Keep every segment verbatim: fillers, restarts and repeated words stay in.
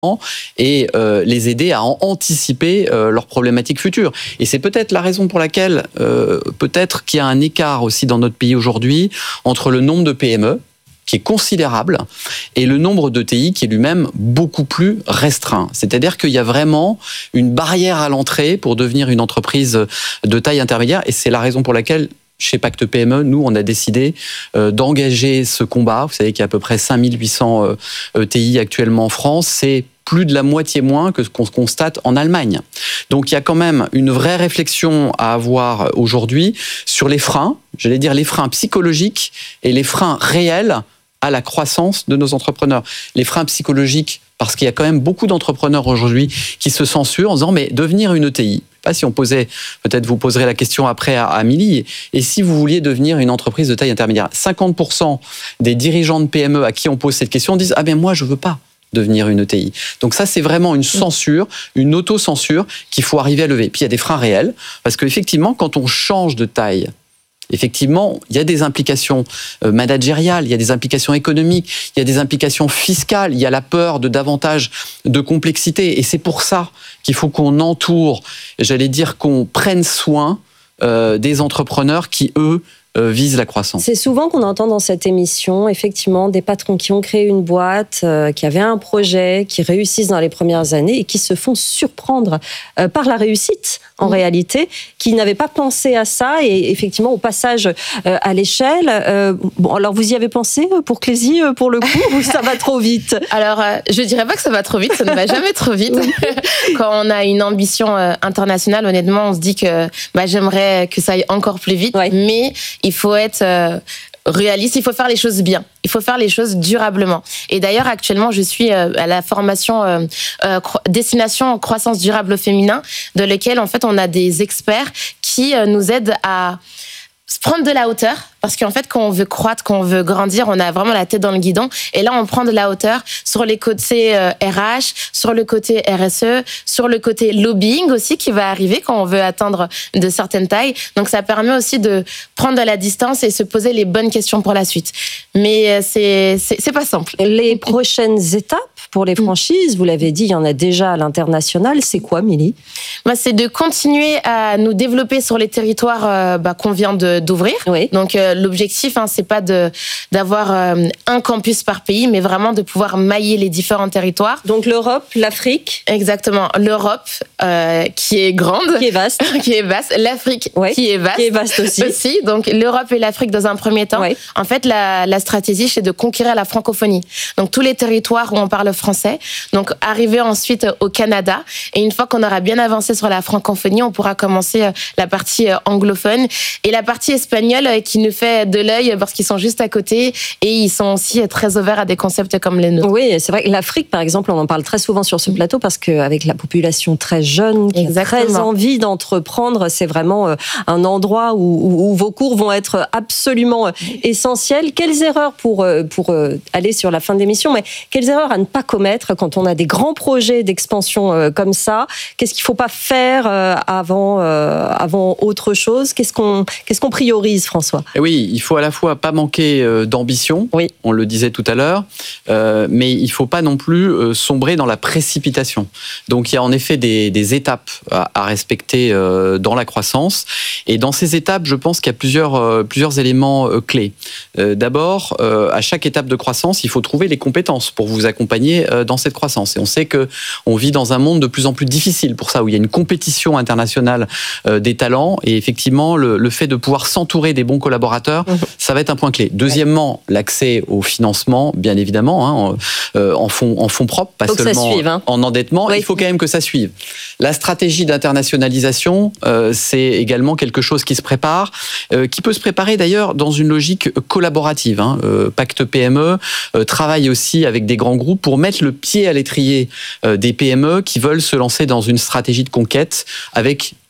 et euh, les aider à en anticiper euh, leurs problématiques futures. Et c'est peut-être la raison pour laquelle euh, peut-être qu'il y a un écart aussi dans notre pays aujourd'hui entre le nombre de P M E, qui est considérable, et le nombre d'E T I qui est lui-même beaucoup plus restreint. C'est-à-dire qu'il y a vraiment une barrière à l'entrée pour devenir une entreprise de taille intermédiaire, et c'est la raison pour laquelle chez Pacte P M E, nous, on a décidé euh, d'engager ce combat. Vous savez qu'il y a à peu près cinq mille huit cents euh, E T I actuellement en France. C'est plus de la moitié moins que ce qu'on constate en Allemagne. Donc il y a quand même une vraie réflexion à avoir aujourd'hui sur les freins, j'allais dire les freins psychologiques et les freins réels à la croissance de nos entrepreneurs. Les freins psychologiques, parce qu'il y a quand même beaucoup d'entrepreneurs aujourd'hui qui se censurent en disant mais devenir une E T I, pas si on posait, peut-être vous poserez la question après à Amélie, et si vous vouliez devenir une entreprise de taille intermédiaire, cinquante pour cent des dirigeants de P M E à qui on pose cette question disent ah ben moi je veux pas devenir une E T I. Donc ça, c'est vraiment une censure, une auto-censure qu'il faut arriver à lever. Puis il y a des freins réels, parce qu'effectivement, quand on change de taille, effectivement, il y a des implications managériales, il y a des implications économiques, il y a des implications fiscales, il y a la peur de davantage de complexité. Et c'est pour ça qu'il faut qu'on entoure, j'allais dire qu'on prenne soin euh, des entrepreneurs qui, eux, Euh, vise la croissance. C'est souvent qu'on entend dans cette émission, effectivement, des patrons qui ont créé une boîte, euh, qui avaient un projet, qui réussissent dans les premières années et qui se font surprendre euh, par la réussite, en mmh. réalité, qui n'avaient pas pensé à ça et effectivement, au passage euh, à l'échelle. Euh, bon, alors, vous y avez pensé pour Clézy, pour le coup, ou ça va trop vite? Alors, euh, je dirais pas que ça va trop vite, ça ne va jamais trop vite. Quand on a une ambition euh, internationale, honnêtement, on se dit que bah, j'aimerais que ça aille encore plus vite, ouais. mais il faut être euh, réaliste, il faut faire les choses bien, il faut faire les choses durablement. Et d'ailleurs, actuellement, je suis euh, à la formation euh, euh, cro- Destination Croissance Durable au Féminin, de laquelle, en fait, on a des experts qui euh, nous aident à prendre de la hauteur, parce qu'en fait, quand on veut croître, quand on veut grandir, on a vraiment la tête dans le guidon. Et là, on prend de la hauteur sur les côtés euh, R H, sur le côté R S E, sur le côté lobbying aussi qui va arriver quand on veut atteindre de certaines tailles. Donc, ça permet aussi de prendre de la distance et se poser les bonnes questions pour la suite. Mais c'est, c'est, c'est pas simple. Les prochaines étapes pour les franchises, vous l'avez dit, il y en a déjà à l'international. C'est quoi, Milly? Moi, c'est de continuer à nous développer sur les territoires euh, bah, qu'on vient de, d'ouvrir. Oui. Donc, euh, l'objectif, hein, c'est pas de, d'avoir euh, un campus par pays, mais vraiment de pouvoir mailler les différents territoires. Donc, l'Europe, l'Afrique. Exactement. L'Europe, euh, qui est grande. Qui est vaste. qui est vaste. L'Afrique, oui. qui est vaste. Qui est vaste aussi. aussi. Donc, l'Europe et l'Afrique dans un premier temps. Oui. En fait, la, la stratégie, c'est de conquérir la francophonie. Donc, tous les territoires où on parle français. Donc, arriver ensuite au Canada. Et une fois qu'on aura bien avancé sur la francophonie, on pourra commencer la partie anglophone. Et la partie espagnole qui nous fait de l'œil parce qu'ils sont juste à côté et ils sont aussi très ouverts à des concepts comme les nôtres. Oui, c'est vrai que l'Afrique, par exemple, on en parle très souvent sur ce plateau parce qu'avec la population très jeune, qui a très envie d'entreprendre, c'est vraiment un endroit où, où, où vos cours vont être absolument essentiels. Quelles erreurs pour, pour aller sur la fin de l'émission, mais quelles erreurs à ne pas commettre quand on a des grands projets d'expansion comme ça? Qu'est-ce qu'il ne faut pas faire avant, avant autre chose? Qu'est-ce qu'on, qu'est-ce qu'on priorise, François? Et oui, il faut à la fois pas manquer d'ambition, oui. on le disait tout à l'heure, euh, mais il ne faut pas non plus sombrer dans la précipitation. Donc il y a en effet des, des étapes à, à respecter euh, dans la croissance. Et dans ces étapes, je pense qu'il y a plusieurs, euh, plusieurs éléments euh, clés. Euh, d'abord, euh, à chaque étape de croissance, il faut trouver les compétences pour vous accompagner euh, dans cette croissance. Et on sait qu'on vit dans un monde de plus en plus difficile pour ça, où il y a une compétition internationale euh, des talents. Et effectivement, le, le fait de pouvoir s'entourer des bons collaborateurs, mmh. ça va être un point clé. Deuxièmement, l'accès au financement, bien évidemment, hein, euh, en fonds en fonds propres, pas seulement suive, hein. en endettement. Oui. Il faut quand même que ça suive. La stratégie d'internationalisation, euh, c'est également quelque chose qui se prépare, euh, qui peut se préparer d'ailleurs dans une logique collaborative. Hein. Euh, Pacte P M E euh, travaille aussi avec des grands groupes pour mettre le pied à l'étrier euh, des P M E qui veulent se lancer dans une stratégie de conquête avec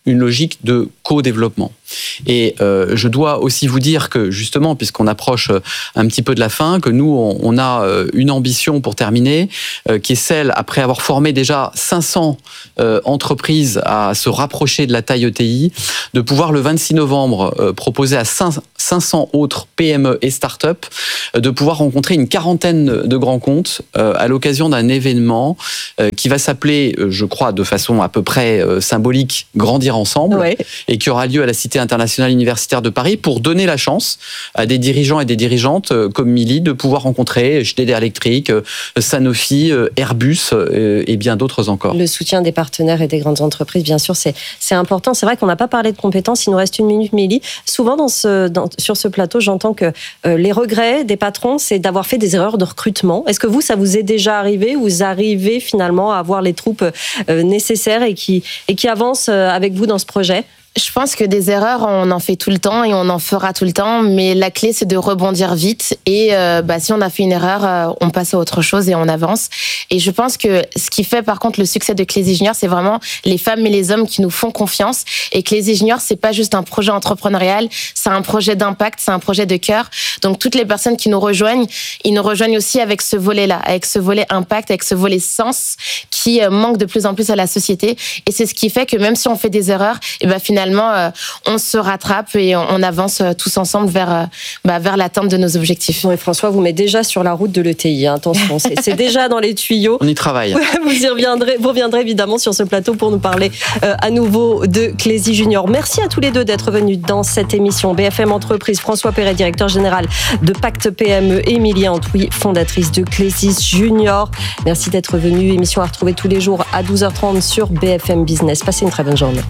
une logique de co-développement. Et euh, je dois aussi vous dire que justement, puisqu'on approche un petit peu de la fin, que nous, on, on a une ambition pour terminer, euh, qui est celle, après avoir formé déjà cinq cents euh, entreprises à se rapprocher de la taille E T I, de pouvoir le vingt-six novembre euh, proposer à cinq cents autres P M E et start-up euh, de pouvoir rencontrer une quarantaine de grands comptes euh, à l'occasion d'un événement euh, qui va s'appeler, euh, je crois, de façon à peu près euh, symbolique, Grandir ensemble, ouais. et qui aura lieu à la Cité internationale universitaire de Paris pour donner la chance à des dirigeants et des dirigeantes euh, comme Milly de pouvoir rencontrer Schneider Electric, euh, Sanofi, euh, Airbus euh, et bien d'autres encore. Le soutien des partenaires et des grandes entreprises, bien sûr, c'est, c'est important. C'est vrai qu'on n'a pas parlé de compétences, il nous reste une minute, Milly. Souvent, dans ce, dans, sur ce plateau, j'entends que euh, les regrets des patrons, c'est d'avoir fait des erreurs de recrutement. Est-ce que vous, ça vous est déjà arrivé ou vous arrivez finalement à avoir les troupes euh, nécessaires et qui, et qui avancent euh, avec vous dans ce projet ? Je pense que des erreurs, on en fait tout le temps et on en fera tout le temps, mais la clé, c'est de rebondir vite. Et euh, bah, si on a fait une erreur, euh, on passe à autre chose et on avance. Et je pense que ce qui fait par contre le succès de Clézy Junior, c'est vraiment les femmes et les hommes qui nous font confiance. Et Clézy Junior, c'est pas juste un projet entrepreneurial, c'est un projet d'impact, c'est un projet de cœur. Donc toutes les personnes qui nous rejoignent, ils nous rejoignent aussi avec ce volet-là, avec ce volet impact, avec ce volet sens qui manque de plus en plus à la société. Et c'est ce qui fait que même si on fait des erreurs, et ben finalement, Finalement, euh, on se rattrape et on, on avance euh, tous ensemble vers, euh, bah, vers l'atteinte de nos objectifs. Oui, François vous met déjà sur la route de l'E T I. Hein. Attention, c'est, c'est déjà dans les tuyaux. On y travaille. Vous y reviendrez, vous reviendrez évidemment sur ce plateau pour nous parler euh, à nouveau de Clézy Junior. Merci à tous les deux d'être venus dans cette émission. B F M Entreprise, François Perret, directeur général de Pacte P M E, et Émilie Antouy, fondatrice de Clézy Junior. Merci d'être venus. Émission à retrouver tous les jours à douze heures trente sur B F M Business. Passez une très bonne journée.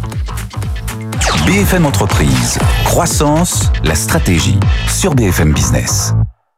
B F M Entreprise, croissance, la stratégie, sur B F M Business.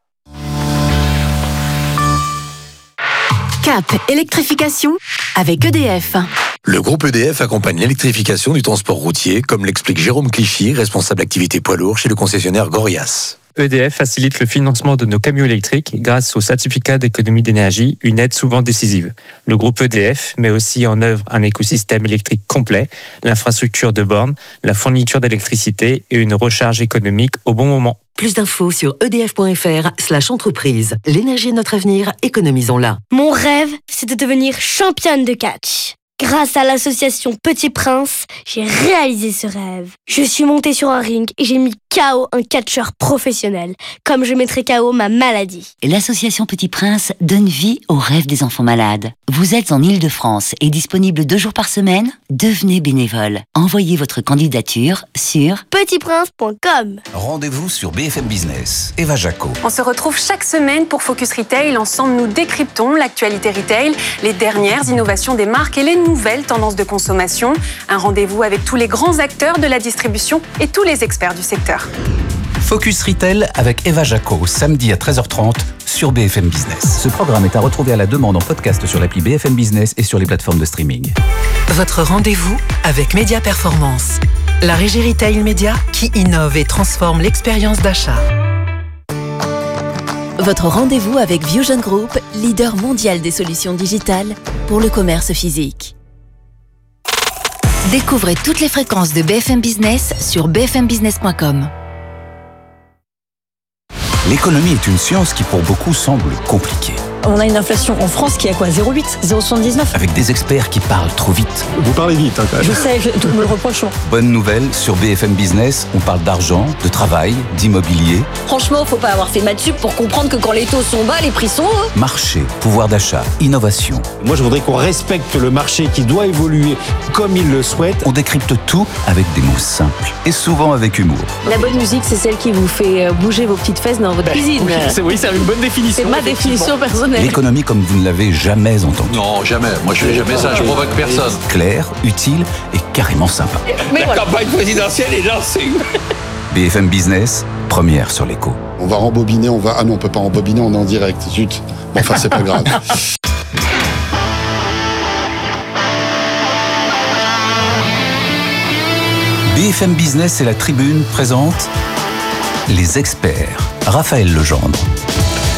Cap électrification avec E D F. Le groupe E D F accompagne l'électrification du transport routier, comme l'explique Jérôme Clichy, responsable activité poids lourd chez le concessionnaire Gorias. E D F facilite le financement de nos camions électriques grâce au certificat d'économie d'énergie, une aide souvent décisive. Le groupe E D F met aussi en œuvre un écosystème électrique complet, l'infrastructure de bornes, la fourniture d'électricité et une recharge économique au bon moment. Plus d'infos sur edf.fr slash entreprise. L'énergie est notre avenir, économisons-la. Mon rêve, c'est de devenir championne de catch. Grâce à l'association Petit Prince, j'ai réalisé ce rêve. Je suis montée sur un ring et j'ai mis K O un catcheur professionnel, comme je mettrai K O ma maladie. L'association Petit Prince donne vie aux rêves des enfants malades. Vous êtes en Île-de-France et disponible deux jours par semaine ? Devenez bénévole. Envoyez votre candidature sur petit prince point com. Rendez-vous sur B F M Business. Eva Jaco. On se retrouve chaque semaine pour Focus Retail. Ensemble, nous décryptons l'actualité retail, les dernières innovations des marques et les nouvelles tendances de consommation. Un rendez-vous avec tous les grands acteurs de la distribution et tous les experts du secteur. Focus Retail avec Eva Jaco, samedi à treize heures trente sur B F M Business. Ce programme est à retrouver à la demande en podcast sur l'appli B F M Business et sur les plateformes de streaming. Votre rendez-vous avec Média Performance, la régie retail média qui innove et transforme l'expérience d'achat. Votre rendez-vous avec Vision Group, leader mondial des solutions digitales pour le commerce physique. Découvrez toutes les fréquences de B F M Business sur b f m business point com. L'économie est une science qui pour beaucoup semble compliquée. On a une inflation en France qui est à quoi zéro virgule huit, zéro virgule soixante-dix-neuf. Avec des experts qui parlent trop vite. Vous parlez vite, hein, quand même. Je sais, je, tout me le reprochons. Bonne nouvelle, sur B F M Business, on parle d'argent, de travail, d'immobilier. Franchement, faut pas avoir fait maths sup pour comprendre que quand les taux sont bas, les prix sont hauts. Marché, pouvoir d'achat, innovation. Moi, je voudrais qu'on respecte le marché qui doit évoluer comme il le souhaite. On décrypte tout avec des mots simples et souvent avec humour. La bonne musique, c'est celle qui vous fait bouger vos petites fesses dans votre ben, cuisine. Oui, c'est, oui, c'est une bonne définition. C'est ma définition personnelle. L'économie comme vous ne l'avez jamais entendue. Non, jamais. Moi, je fais jamais ça. Je provoque personne. Clair, utile et carrément sympa. Mais La voilà. campagne présidentielle est lancée. B F M Business, première sur l'écho. On va rembobiner, on va... Ah non, on peut pas rembobiner, on est en direct. Zut. Bon, enfin, c'est pas grave. B F M Business et la Tribune présentent les experts. Raphaël Legendre.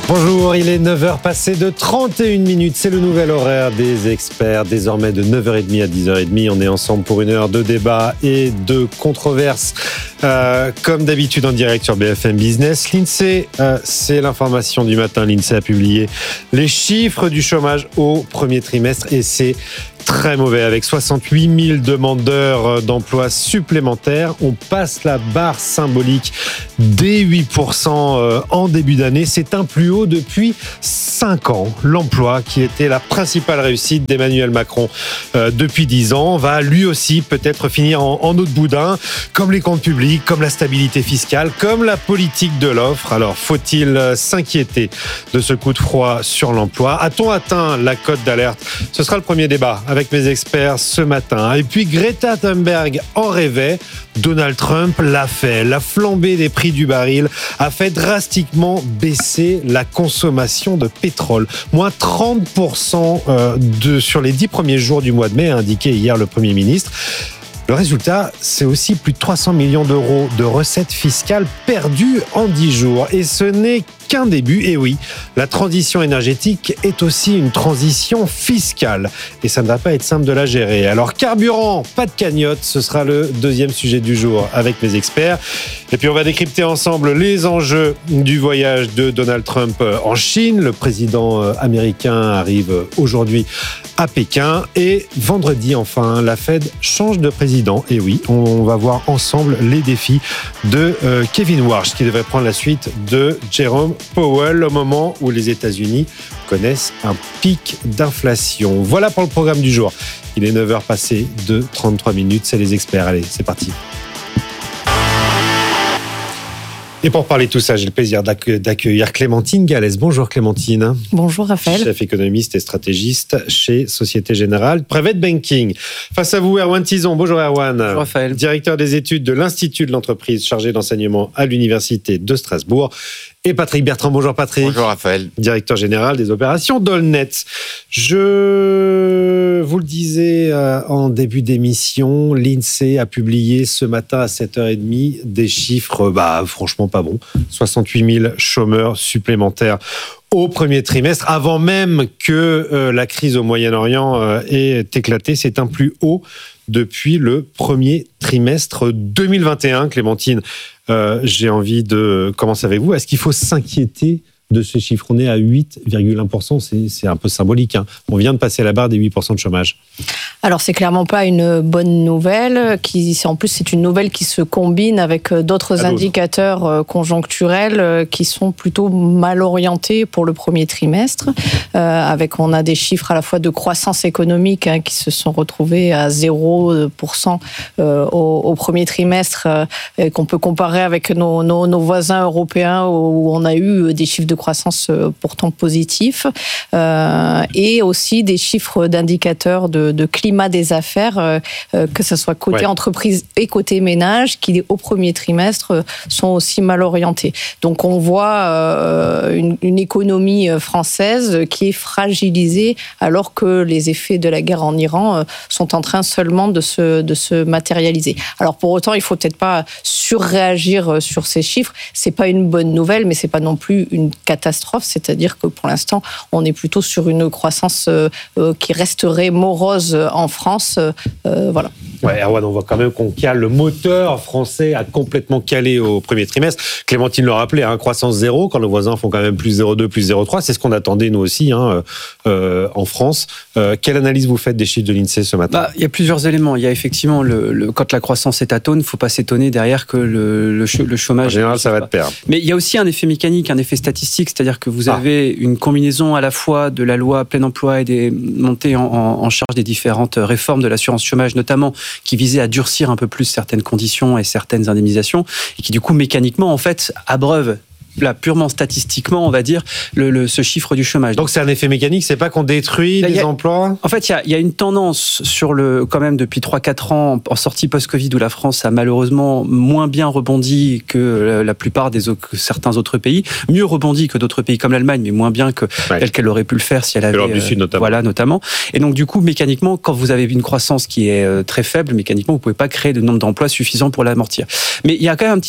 Bonjour, il est neuf heures passées de trente et une minutes. C'est le nouvel horaire des experts. Désormais de neuf heures trente à dix heures trente, on est ensemble pour une heure de débat et de controverses. Euh, comme d'habitude en direct sur B F M Business. L'INSEE, euh, c'est l'information du matin. L'INSEE a publié les chiffres du chômage au premier trimestre et c'est très mauvais. Avec soixante-huit mille demandeurs d'emploi supplémentaires, on passe la barre symbolique des huit pour cent en début d'année. C'est un plus haut depuis cinq ans. L'emploi, qui était la principale réussite d'Emmanuel Macron euh, depuis dix ans, va lui aussi peut-être finir en, en eau de boudin, comme les comptes publics, comme la stabilité fiscale, comme la politique de l'offre. Alors, faut-il s'inquiéter de ce coup de froid sur l'emploi? A-t-on atteint la cote d'alerte? Ce sera le premier débat avec mes experts ce matin. Et puis Greta Thunberg en rêvait. Donald Trump l'a fait. La flambée des prix du baril a fait drastiquement baisser la consommation de pétrole. Moins trente pour cent de, sur les dix premiers jours du mois de mai, a indiqué hier le Premier ministre. Le résultat, c'est aussi plus de trois cents millions d'euros de recettes fiscales perdues en dix jours. Et ce n'est qu'un début. Et oui, la transition énergétique est aussi une transition fiscale. Et ça ne va pas être simple de la gérer. Alors, carburant, pas de cagnotte, ce sera le deuxième sujet du jour avec mes experts. Et puis, on va décrypter ensemble les enjeux du voyage de Donald Trump en Chine. Le président américain arrive aujourd'hui à Pékin. Et vendredi, enfin, la Fed change de président. Et oui, on va voir ensemble les défis de euh, Kevin Warsh, qui devrait prendre la suite de Jerome Powell au moment où les États-Unis connaissent un pic d'inflation. Voilà pour le programme du jour. Il est neuf heures passées de trente-trois minutes. C'est les experts. Allez, c'est parti. Et pour parler de tout ça, j'ai le plaisir d'accueillir Clémentine Gallès. Bonjour Clémentine. Bonjour Raphaël. Chef économiste et stratégiste chez Société Générale Private Banking. Face à vous, Erwan Tison. Bonjour Erwan. Bonjour Raphaël. Directeur des études de l'Institut de l'entreprise chargé d'enseignement à l'Université de Strasbourg. Et Patrick Bertrand. Bonjour Patrick. Bonjour Raphaël. Directeur général des opérations d'Allnet. Je vous le disais euh, en début d'émission, l'INSEE a publié ce matin à sept heures trente des chiffres, bah, franchement pas bons. soixante-huit mille chômeurs supplémentaires au premier trimestre, avant même que euh, la crise au Moyen-Orient euh, ait éclaté. C'est un plus haut depuis le premier trimestre deux mille vingt et un. Clémentine, euh, j'ai envie de commencer avec vous. Est-ce qu'il faut s'inquiéter de ce chiffre? On est à huit virgule un pour cent, c'est, c'est un peu symbolique. Hein. On vient de passer la barre des huit pour cent de chômage. Alors, c'est clairement pas une bonne nouvelle. Qui, en plus, c'est une nouvelle qui se combine avec d'autres à indicateurs d'autres. conjoncturels qui sont plutôt mal orientés pour le premier trimestre. Euh, avec, on a des chiffres à la fois de croissance économique hein, qui se sont retrouvés à zéro pour cent euh, au, au premier trimestre, euh, qu'on peut comparer avec nos, nos, nos voisins européens où on a eu des chiffres de croissance pourtant positifs, euh, et aussi des chiffres d'indicateurs de, de climat des affaires, euh, que ce soit côté ouais. entreprise et côté ménage, qui au premier trimestre sont aussi mal orientés. Donc on voit euh, une, une économie française qui est fragilisée alors que les effets de la guerre en Iran sont en train seulement de se, de se matérialiser. Alors pour autant, il ne faut peut-être pas surréagir sur ces chiffres. C'est pas une bonne nouvelle, mais c'est pas non plus une catastrophe, c'est-à-dire que pour l'instant, on est plutôt sur une croissance euh, qui resterait morose en France. Euh, voilà. Ouais, Erwan, on voit quand même qu'on cale, le moteur français a complètement calé au premier trimestre. Clémentine le rappelait, hein, croissance zéro, quand nos voisins font quand même plus zéro virgule deux, plus zéro virgule trois, c'est ce qu'on attendait nous aussi hein, euh, en France. Euh, quelle analyse vous faites des chiffres de l'INSEE ce matin? Bah, il y a plusieurs éléments. Il y a effectivement, le, le, quand la croissance est atone, il ne faut pas s'étonner derrière que le, le, le chômage... En général, ça va de pair. Mais il y a aussi un effet mécanique, un effet statistique, c'est-à-dire que vous avez ah. une combinaison à la fois de la loi plein emploi et des montées en, en, en charge des différentes réformes de l'assurance chômage, notamment, qui visaient à durcir un peu plus certaines conditions et certaines indemnisations, et qui du coup mécaniquement en fait abreuvent là, purement statistiquement, on va dire, le, le, ce chiffre du chômage. Donc c'est un effet mécanique, c'est pas qu'on détruit des emplois? En fait, il y a, y a une tendance sur le, quand même depuis trois quatre ans, en sortie post-Covid, où la France a malheureusement moins bien rebondi que la plupart des que certains autres pays, mieux rebondi que d'autres pays comme l'Allemagne, mais moins bien que ouais. tel qu'elle aurait pu le faire si elle avait... L'Europe du Sud notamment. Voilà, notamment. Et donc du coup, mécaniquement, quand vous avez une croissance qui est très faible, mécaniquement, vous pouvez pas créer de nombre d'emplois suffisant pour l'amortir. Mais il y a quand même un petit...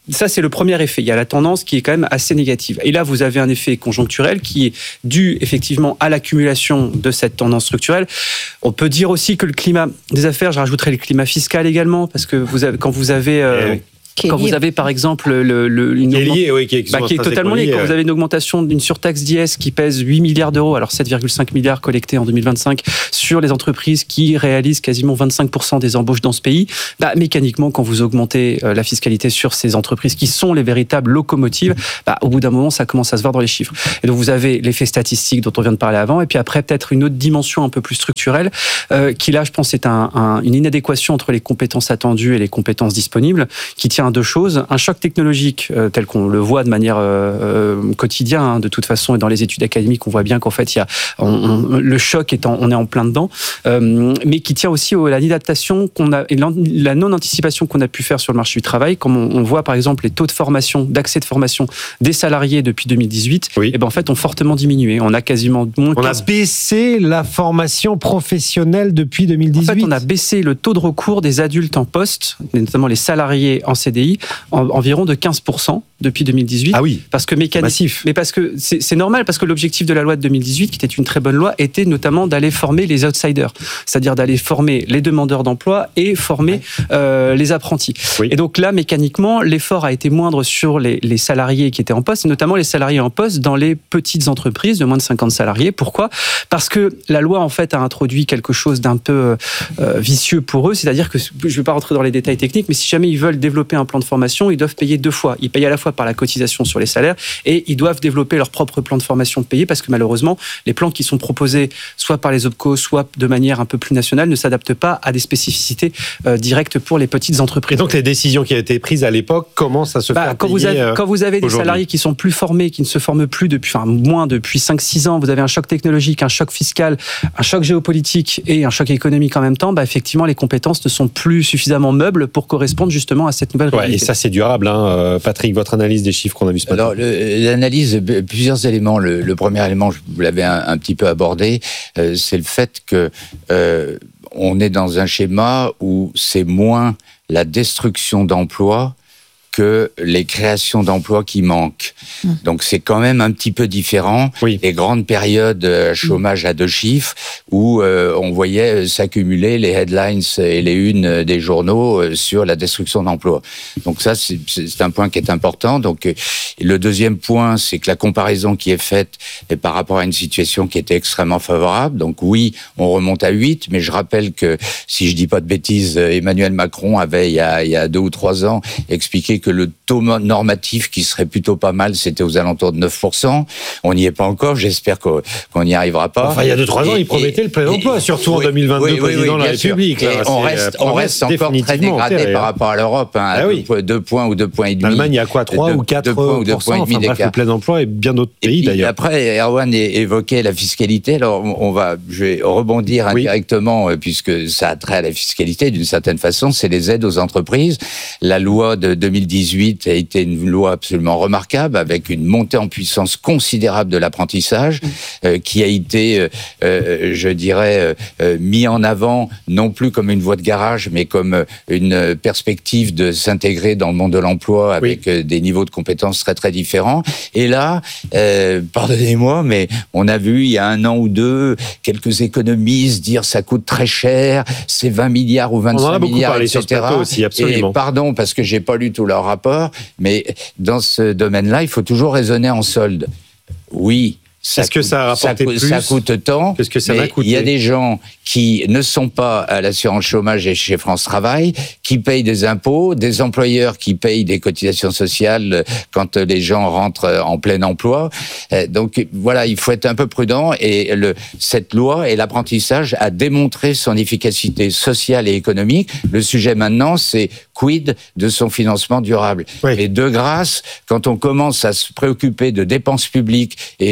ça, c'est le premier effet. Il y a la tendance qui est quand même assez négative. Et là, vous avez un effet conjoncturel qui est dû effectivement à l'accumulation de cette tendance structurelle. On peut dire aussi que le climat des affaires, je rajouterai le climat fiscal également, parce que vous avez, quand vous avez... Euh, Qui est quand lié. vous avez par exemple le, le, une Qui est lié, oui, qui est, bah, qui est totalement lié. Quand ouais. vous avez une augmentation d'une surtaxe d'I S qui pèse huit milliards d'euros, alors sept virgule cinq milliards collectés en deux mille vingt-cinq sur les entreprises qui réalisent quasiment vingt-cinq pour cent des embauches dans ce pays, bah, mécaniquement, quand vous augmentez euh, la fiscalité sur ces entreprises qui sont les véritables locomotives, bah, au bout d'un moment, ça commence à se voir dans les chiffres. Et donc vous avez l'effet statistique dont on vient de parler avant, et puis après peut-être une autre dimension un peu plus structurelle, euh, qui là, je pense, est un, un, une inadéquation entre les compétences attendues et les compétences disponibles, qui tient à deux choses. Un choc technologique euh, tel qu'on le voit de manière euh, euh, quotidienne, hein, de toute façon, et dans les études académiques, on voit bien qu'en fait, il y a, on, on, le choc est en, on est en plein dedans, euh, mais qui tient aussi à l'inadaptation qu'on a et la non-anticipation qu'on a pu faire sur le marché du travail. Comme on, on voit par exemple les taux de formation, d'accès de formation des salariés depuis deux mille dix-huit, oui. et ben en fait, ont fortement diminué. On a quasiment moins. On a baissé la formation professionnelle depuis deux mille dix-huit. En fait, on a baissé le taux de recours des adultes en poste, notamment les salariés en C D I, en, environ de quinze pour cent depuis deux mille dix-huit. Ah oui. Parce que mécanique. Massif. Mais parce que c'est, c'est normal, parce que l'objectif de la loi de deux mille dix-huit, qui était une très bonne loi, était notamment d'aller former les outsiders, c'est-à-dire d'aller former les demandeurs d'emploi et former euh, les apprentis. Oui. Et donc là, mécaniquement, l'effort a été moindre sur les, les salariés qui étaient en poste, et notamment les salariés en poste dans les petites entreprises de moins de cinquante salariés. Pourquoi ? Parce que la loi, en fait, a introduit quelque chose d'un peu euh, vicieux pour eux, c'est-à-dire que, je ne vais pas rentrer dans les détails techniques, mais si jamais ils veulent développer un plan de formation, ils doivent payer deux fois. Ils payent à la fois par la cotisation sur les salaires et ils doivent développer leur propre plan de formation payé, parce que malheureusement, les plans qui sont proposés soit par les OPCO, soit de manière un peu plus nationale, ne s'adaptent pas à des spécificités euh, directes pour les petites entreprises. Et donc les décisions qui ont été prises à l'époque commencent à se bah, faire quand payer vous avez, Quand vous avez des salariés qui sont plus formés, qui ne se forment plus depuis, enfin moins depuis cinq six ans, vous avez un choc technologique, un choc fiscal, un choc géopolitique et un choc économique en même temps, bah, effectivement les compétences ne sont plus suffisamment meubles pour correspondre justement à cette nouvelle réalité. Ouais, et ça c'est durable, hein. Patrick, votre analyse des chiffres qu'on a vu ce matin. Alors le, l'analyse, plusieurs éléments. Le, le premier élément, vous l'avez un, un petit peu abordé, euh, c'est le fait que euh, on est dans un schéma où c'est moins la destruction d'emplois que les créations d'emplois qui manquent. Mmh. Donc c'est quand même un petit peu différent. Oui. Les grandes périodes de chômage à deux chiffres où euh, on voyait s'accumuler les headlines et les unes des journaux sur la destruction d'emplois. Donc ça, c'est, c'est un point qui est important. Donc le deuxième point, c'est que la comparaison qui est faite est par rapport à une situation qui était extrêmement favorable. Donc oui, on remonte à huit, mais je rappelle que, si je dis pas de bêtises, Emmanuel Macron avait, il y a, il y a deux ou trois ans, expliqué que le taux normatif qui serait plutôt pas mal, c'était aux alentours de neuf pour cent. On n'y est pas encore, j'espère qu'on n'y arrivera pas. Enfin, il y a deux trois ans, il promettait le plein emploi, surtout oui, en deux mille vingt-deux, oui, président oui, oui, de la République. Là, on reste, on reste encore très dégradé enterré, par rapport à l'Europe, hein, à oui. deux points ou deux points et demi. L'Allemagne, il y a quoi, trois ou quatre points ou deux points et demi d'écart. Bref, le plein emploi et bien d'autres pays puis, d'ailleurs. Après, Erwan évoquait la fiscalité. Alors, on va, je vais rebondir oui. indirectement, puisque ça a trait à la fiscalité d'une certaine façon, c'est les aides aux entreprises. La loi de deux mille dix-huit a été une loi absolument remarquable, avec une montée en puissance considérable de l'apprentissage, euh, qui a été, euh, je dirais, euh, mis en avant, non plus comme une voie de garage, mais comme une perspective de s'intégrer dans le monde de l'emploi avec oui. des niveaux de compétences très très différents. Et là, euh, pardonnez-moi, mais on a vu il y a un an ou deux quelques économistes dire ça coûte très cher, c'est vingt milliards ou vingt-cinq milliards, et cetera. Aussi, absolument. Et pardon, parce que j'ai pas lu tout leur rapport, mais dans ce domaine-là, il faut toujours raisonner en solde. Oui. Ça Est-ce que coûte, ça a rapporté ça coûte, plus ça coûte tant. Qu'est-ce que ça mais va coûter ? Il y a des gens qui ne sont pas à l'assurance chômage et chez France Travail, qui payent des impôts, des employeurs qui payent des cotisations sociales quand les gens rentrent en plein emploi. Donc voilà, il faut être un peu prudent. Et le, cette loi et l'apprentissage a démontré son efficacité sociale et économique. Le sujet maintenant, c'est quid de son financement durable. Oui. Et de grâce, quand on commence à se préoccuper de dépenses publiques et que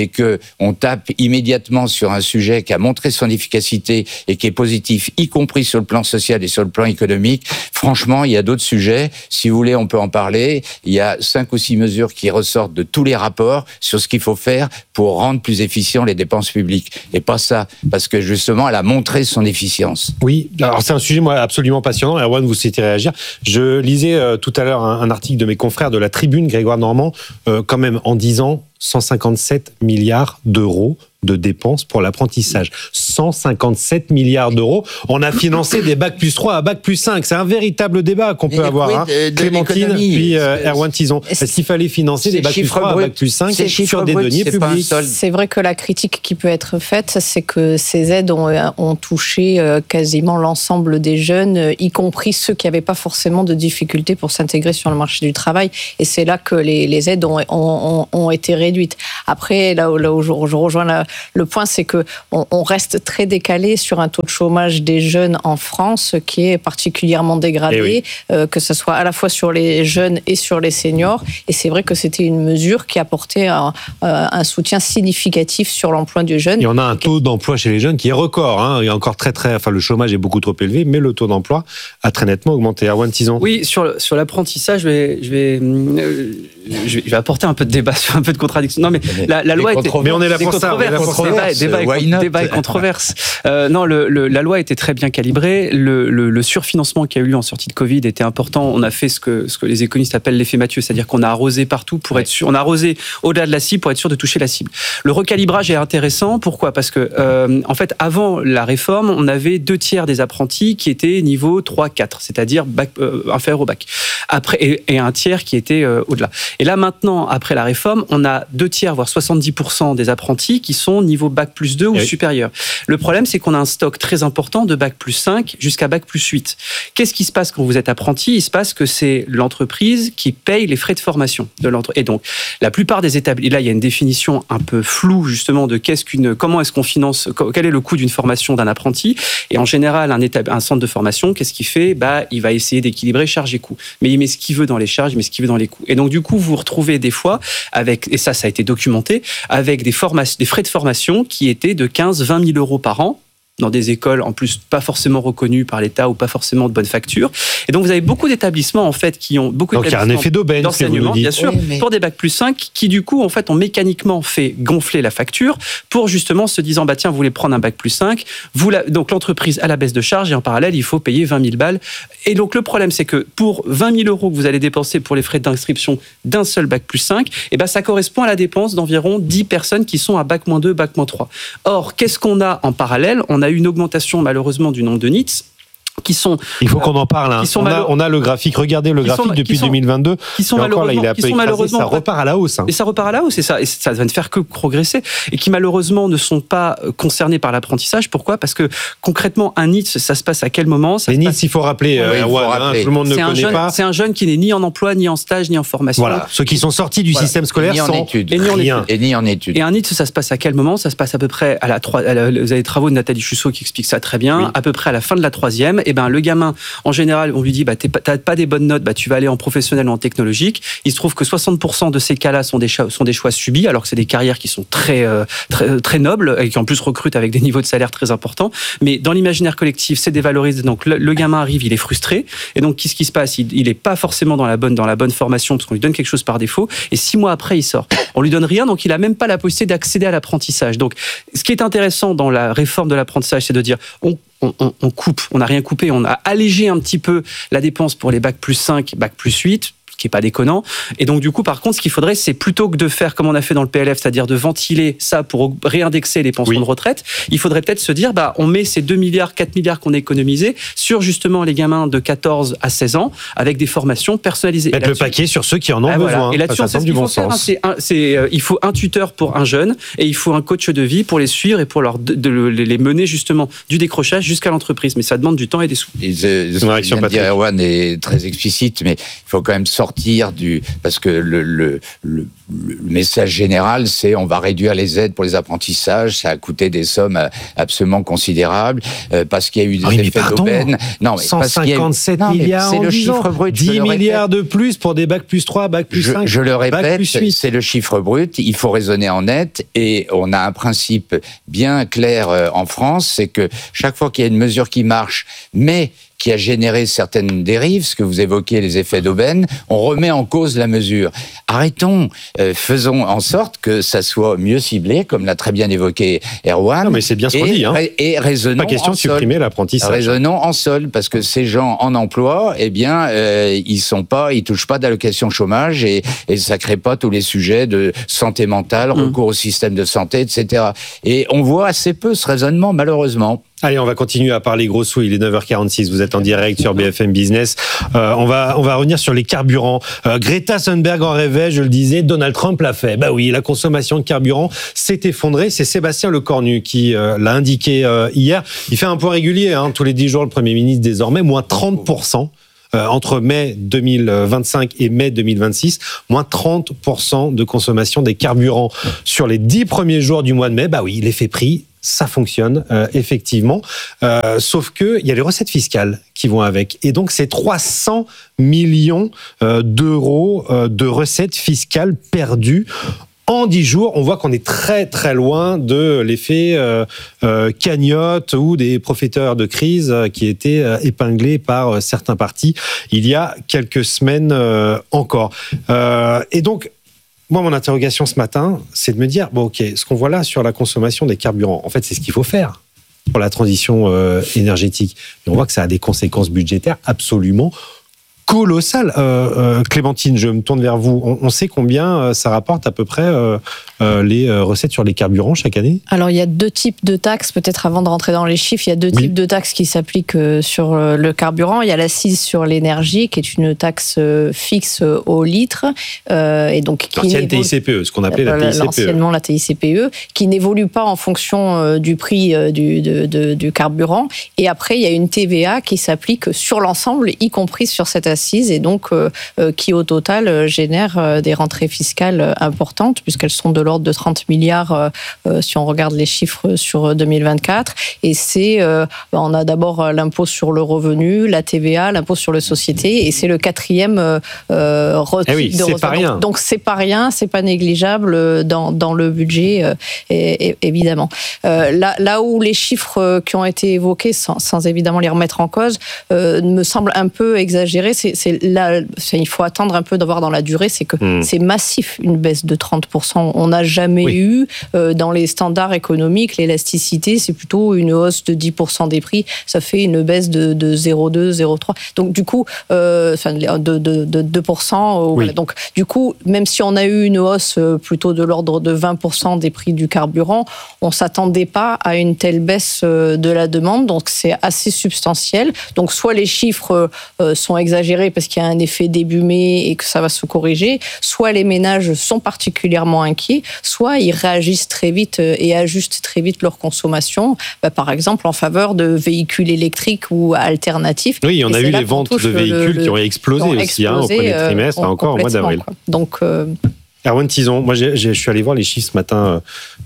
on tape immédiatement sur un sujet qui a montré son efficacité et qui est positif, y compris sur le plan social et sur le plan économique, franchement, il y a d'autres sujets. Si vous voulez, on peut en parler. Il y a cinq ou six mesures qui ressortent de tous les rapports sur ce qu'il faut faire pour rendre plus efficient les dépenses publiques. Et pas ça, parce que justement, elle a montré son efficience. Oui, alors c'est un sujet moi absolument passionnant. Erwan, vous souhaitez réagir. Je lisais euh, tout à l'heure un, un article de mes confrères de la Tribune, Grégoire Normand, euh, quand même en disant cent cinquante-sept milliards d'euros de dépenses pour l'apprentissage. cent cinquante-sept milliards d'euros. On a financé des bac plus trois à bac plus cinq. C'est un véritable débat qu'on peut Mais avoir. oui, Hein. de, de Clémentine, puis euh, Erwan Tison. Est-ce qu'il fallait financer des bac plus trois à bac plus cinq sur des deniers publics? C'est vrai que la critique qui peut être faite, c'est que ces aides ont, ont touché quasiment l'ensemble des jeunes, y compris ceux qui n'avaient pas forcément de difficultés pour s'intégrer sur le marché du travail. Et c'est là que les, les aides ont, ont, ont été réduites. Après, là où, là où je, je rejoins la, le point, c'est que on, on reste très décalé sur un taux de chômage des jeunes en France qui est particulièrement dégradé, oui. euh, que ce soit à la fois sur les jeunes et sur les seniors. Et c'est vrai que c'était une mesure qui apportait un, un soutien significatif sur l'emploi du jeune. Et on a un taux d'emploi chez les jeunes qui est record. Hein. Il y a encore très très, enfin le chômage est beaucoup trop élevé, mais le taux d'emploi a très nettement augmenté. Erwan Tison. Oui, sur sur l'apprentissage, je vais je vais, euh, je vais je vais apporter un peu de débat sur un peu de contradiction. Non mais la, la loi était, mais on est là pour ça. Débat, débat, débat, débat et controverse. Euh, non, le, le, la loi était très bien calibrée. Le, le, le surfinancement qui a eu lieu en sortie de Covid était important. On a fait ce que, ce que les économistes appellent l'effet Mathieu, c'est-à-dire qu'on a arrosé partout pour ouais. être sûr. On a arrosé au-delà de la cible pour être sûr de toucher la cible. Le recalibrage est intéressant. Pourquoi ? Parce que, euh, en fait, avant la réforme, on avait deux tiers des apprentis qui étaient niveau trois quatre, c'est-à-dire bac, euh, inférieur au bac. Après, et, et un tiers qui était euh, au-delà. Et là, maintenant, après la réforme, on a deux tiers, voire soixante-dix pour cent des apprentis qui sont niveau bac plus deux ou oui. supérieur. Le problème, c'est qu'on a un stock très important de bac plus cinq jusqu'à bac plus huit. Qu'est-ce qui se passe quand vous êtes apprenti ? Il se passe que c'est l'entreprise qui paye les frais de formation de l'entreprise. Et donc, la plupart des établissements, là, il y a une définition un peu floue, justement, de qu'est-ce qu'une, comment est-ce qu'on finance, quel est le coût d'une formation d'un apprenti. Et en général, un, étab... un centre de formation, qu'est-ce qu'il fait ? Bah, il va essayer d'équilibrer charges et coûts. Mais il met ce qu'il veut dans les charges, il met ce qu'il veut dans les coûts. Et donc, du coup, vous vous retrouvez des fois avec, et ça, ça a été documenté, avec des, formations, des frais de formation qui étaient de quinze à vingt mille euros par an, dans des écoles en plus pas forcément reconnues par l'État ou pas forcément de bonne facture. Et donc vous avez beaucoup d'établissements en fait qui ont beaucoup donc il y a un effet d'aubaine d'enseignement, bien sûr, oui, mais... pour des bac plus cinq qui du coup en fait ont mécaniquement fait gonfler la facture pour justement se disant bah tiens vous voulez prendre un bac plus cinq, vous la... donc l'entreprise a la baisse de charge et en parallèle il faut payer vingt mille balles. Et donc le problème c'est que pour vingt mille euros que vous allez dépenser pour les frais d'inscription d'un seul bac plus cinq, et ben ça correspond à la dépense d'environ dix personnes qui sont à bac moins deux, bac moins trois. Or qu'est-ce qu'on a en parallèle ? On a une augmentation malheureusement du nombre de N I T S qui sont. Il faut qu'on en parle. Hein. On, a, on a le graphique. Regardez le graphique sont, depuis sont, deux mille vingt-deux. Qui sont malheureusement. Là, il a qui sont malheureusement ça repart à la hausse. Hein. Et ça repart à la hausse. Et ça, et ça va ne faire que progresser. Et qui malheureusement ne sont pas concernés par l'apprentissage. Pourquoi ? Parce que concrètement, un N I T S, ça se passe à quel moment ? ça Les N I T S, passe... il faut rappeler. Oui, euh, il faut ouais, rappeler. Hein, tout le monde ne connaît jeune, pas. C'est un jeune qui n'est ni en emploi, ni en stage, ni en formation. Voilà. Ceux qui sont sortis du voilà. système scolaire et sans en études. Et ni en rien. Et ni en études. Et un N I T S, ça se passe à quel moment ? Ça se passe à peu près à la trois. Vous avez les travaux de Nathalie Chussot qui expliquent ça très bien. Oui. À peu près à la fin de la troisième. Et ben le gamin. En général, on lui dit bah, t'as pas des bonnes notes, bah, tu vas aller en professionnel ou en technologique. Il se trouve que soixante pour cent de ces cas-là sont des, choix, sont des choix subis, alors que c'est des carrières qui sont très, euh, très, très nobles et qui en plus recrutent avec des niveaux de salaire très importants. Mais dans l'imaginaire collectif, c'est dévalorisé. Donc le, le gamin arrive, il est frustré. Et donc, qu'est-ce qui se passe ? Il n'est pas forcément dans la, bonne, dans la bonne formation parce qu'on lui donne quelque chose par défaut. Et six mois après, il sort. On lui donne rien, donc il n'a même pas la possibilité d'accéder à l'apprentissage. Donc, ce qui est intéressant dans la réforme de l'apprentissage, c'est de dire on On, on, on coupe, on n'a rien coupé, on a allégé un petit peu la dépense pour les bac plus cinq, bac plus huit, ce qui n'est pas déconnant. Et donc, du coup, par contre, ce qu'il faudrait, c'est plutôt que de faire comme on a fait dans le P L F, c'est-à-dire de ventiler ça pour réindexer les pensions oui. de retraite, il faudrait peut-être se dire, bah, on met ces deux milliards, quatre milliards qu'on a économisés sur justement les gamins de quatorze à seize ans avec des formations personnalisées. Mettre le paquet sur ceux qui en ont ah, besoin. Voilà. Et là-dessus, ça c'est du bon sens. Hein, c'est un, c'est, euh, il faut un tuteur pour un jeune et il faut un coach de vie pour les suivre et pour leur de, de, de les mener justement du décrochage jusqu'à l'entreprise. Mais ça demande du temps et des sous. Et ce que vient de dire Erwan est très explicite, mais il faut quand même sortir sortir du... Parce que le, le, le, le message général, c'est on va réduire les aides pour les apprentissages, ça a coûté des sommes absolument considérables, euh, parce qu'il y a eu des oui, effets d'aubaine. Non, mais cent cinquante-sept parce qu'il y a eu... milliards non, mais c'est en le chiffre brut. dix milliards de plus pour des bacs plus trois, bacs plus je, cinq, je le répète, plus huit. C'est le chiffre brut, il faut raisonner en net, et on a un principe bien clair euh, en France, c'est que chaque fois qu'il y a une mesure qui marche, mais qui a généré certaines dérives, ce que vous évoquez, les effets d'aubaine, on remet en cause la mesure. Arrêtons, euh, faisons en sorte que ça soit mieux ciblé, comme l'a très bien évoqué Erwan. Non, mais c'est bien ce qu'on dit. Hein. Et raisonnons pas question en de supprimer sol. l'apprentissage. Raisonnons en sol, parce que ces gens en emploi, eh bien, euh, ils sont pas, ils touchent pas d'allocation chômage et, et ça crée pas tous les sujets de santé mentale, mmh. recours au système de santé, et cetera. Et on voit assez peu ce raisonnement, malheureusement. Allez, on va continuer à parler gros sous. Il est neuf heures quarante-six. Vous êtes en direct sur B F M Business. Euh, on va, on va revenir sur les carburants. Euh, Greta Thunberg en rêvait, je le disais. Donald Trump l'a fait. Bah oui, la consommation de carburant s'est effondrée. C'est Sébastien Lecornu qui euh, l'a indiqué euh, hier. Il fait un point régulier, hein, tous les dix jours, le Premier ministre désormais, moins trente pour cent. Euh, entre mai deux mille vingt-cinq et mai deux mille vingt-six, moins trente pour cent de consommation des carburants sur les dix premiers jours du mois de mai. Bah oui, l'effet prix, ça fonctionne euh, effectivement, euh, sauf que il y a les recettes fiscales qui vont avec, et donc c'est trois cents millions euh, d'euros euh, de recettes fiscales perdues. En dix jours, on voit qu'on est très très loin de l'effet euh, euh, cagnotte ou des profiteurs de crise euh, qui étaient euh, épinglés par euh, certains partis il y a quelques semaines euh, encore. Euh, et donc, moi, mon interrogation ce matin, c'est de me dire, bon, ok, ce qu'on voit là sur la consommation des carburants, en fait, c'est ce qu'il faut faire pour la transition euh, énergétique. Mais on voit que ça a des conséquences budgétaires absolument colossal. Euh, euh, Clémentine, je me tourne vers vous. On, on sait combien euh, ça rapporte à peu près euh, euh, les euh, recettes sur les carburants chaque année ? Alors, il y a deux types de taxes. Peut-être avant de rentrer dans les chiffres, il y a deux oui. types de taxes qui s'appliquent euh, sur euh, le carburant. Il y a l'accise sur l'énergie, qui est une taxe euh, fixe euh, au litre. Euh, et donc, qui L'ancienne T I C P E, ce qu'on appelait la T I C P E. Anciennement la T I C P E, qui n'évolue pas en fonction euh, du prix euh, du, de, de, du carburant. Et après, il y a une T V A qui s'applique sur l'ensemble, y compris sur cette assise, et donc euh, euh, qui au total euh, génère euh, des rentrées fiscales euh, importantes, puisqu'elles sont de l'ordre de trente milliards euh, euh, si on regarde les chiffres sur deux mille vingt-quatre. Et c'est, euh, on a d'abord l'impôt sur le revenu, la T V A, l'impôt sur les sociétés, et c'est le quatrième euh, re- eh oui, de c'est re- pas donc, rien. donc c'est pas rien, c'est pas négligeable dans, dans le budget, euh, et, et, évidemment. Euh, là, là où les chiffres qui ont été évoqués, sans, sans évidemment les remettre en cause, euh, me semblent un peu exagérés. C'est, c'est là, c'est, il faut attendre un peu de voir dans la durée, c'est que mmh. c'est massif, une baisse de trente pour cent. On n'a jamais oui. eu, euh, dans les standards économiques, l'élasticité, c'est plutôt une hausse de dix pour cent des prix, ça fait une baisse de, de zéro virgule deux, zéro virgule trois. Donc du coup, euh, enfin, de, de, de deux pour cent. Oui. Voilà. Donc du coup, même si on a eu une hausse plutôt de l'ordre de vingt pour cent des prix du carburant, on ne s'attendait pas à une telle baisse de la demande, donc c'est assez substantiel. Donc soit les chiffres euh, sont exagérés parce qu'il y a un effet début mai et que ça va se corriger, soit les ménages sont particulièrement inquiets, soit ils réagissent très vite et ajustent très vite leur consommation, bah, par exemple en faveur de véhicules électriques ou alternatifs. Oui, on a eu les ventes de véhicules le, qui ont explosé aussi explosé, hein, au premier trimestre, euh, encore au mois d'avril. Quoi. Donc... Euh, Erwan Tison, moi j'ai, j'ai, je suis allé voir les chiffres ce matin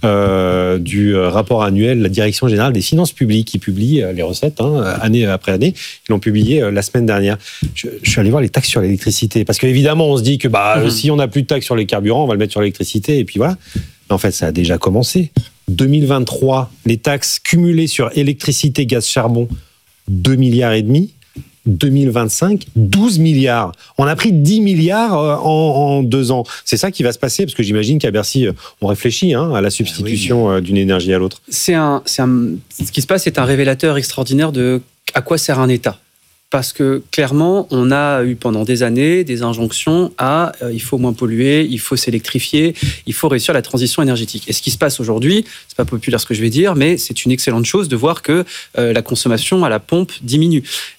euh, du rapport annuel de la Direction Générale des Finances Publiques qui publie les recettes hein, année après année. Ils l'ont publié euh, la semaine dernière. Je, je suis allé voir les taxes sur l'électricité parce qu'évidemment on se dit que bah, mmh. si on n'a plus de taxes sur les carburants, on va le mettre sur l'électricité et puis voilà. Mais en fait ça a déjà commencé. deux mille vingt-trois, les taxes cumulées sur électricité, gaz, charbon, deux milliards et demi. deux mille vingt-cinq, douze milliards. On a pris dix milliards en, en deux ans. C'est ça qui va se passer, parce que j'imagine qu'à Bercy, on réfléchit hein, à la substitution oui. d'une énergie à l'autre. C'est un, c'est un, ce qui se passe est un révélateur extraordinaire de à quoi sert un État. Parce que clairement, on a eu pendant des années des injonctions à euh, il faut moins polluer, il faut s'électrifier, il faut réussir la transition énergétique. Et ce qui se passe aujourd'hui, c'est pas populaire ce que je vais dire, mais c'est une excellente chose de voir que euh, la consommation à la pompe diminue. C'est,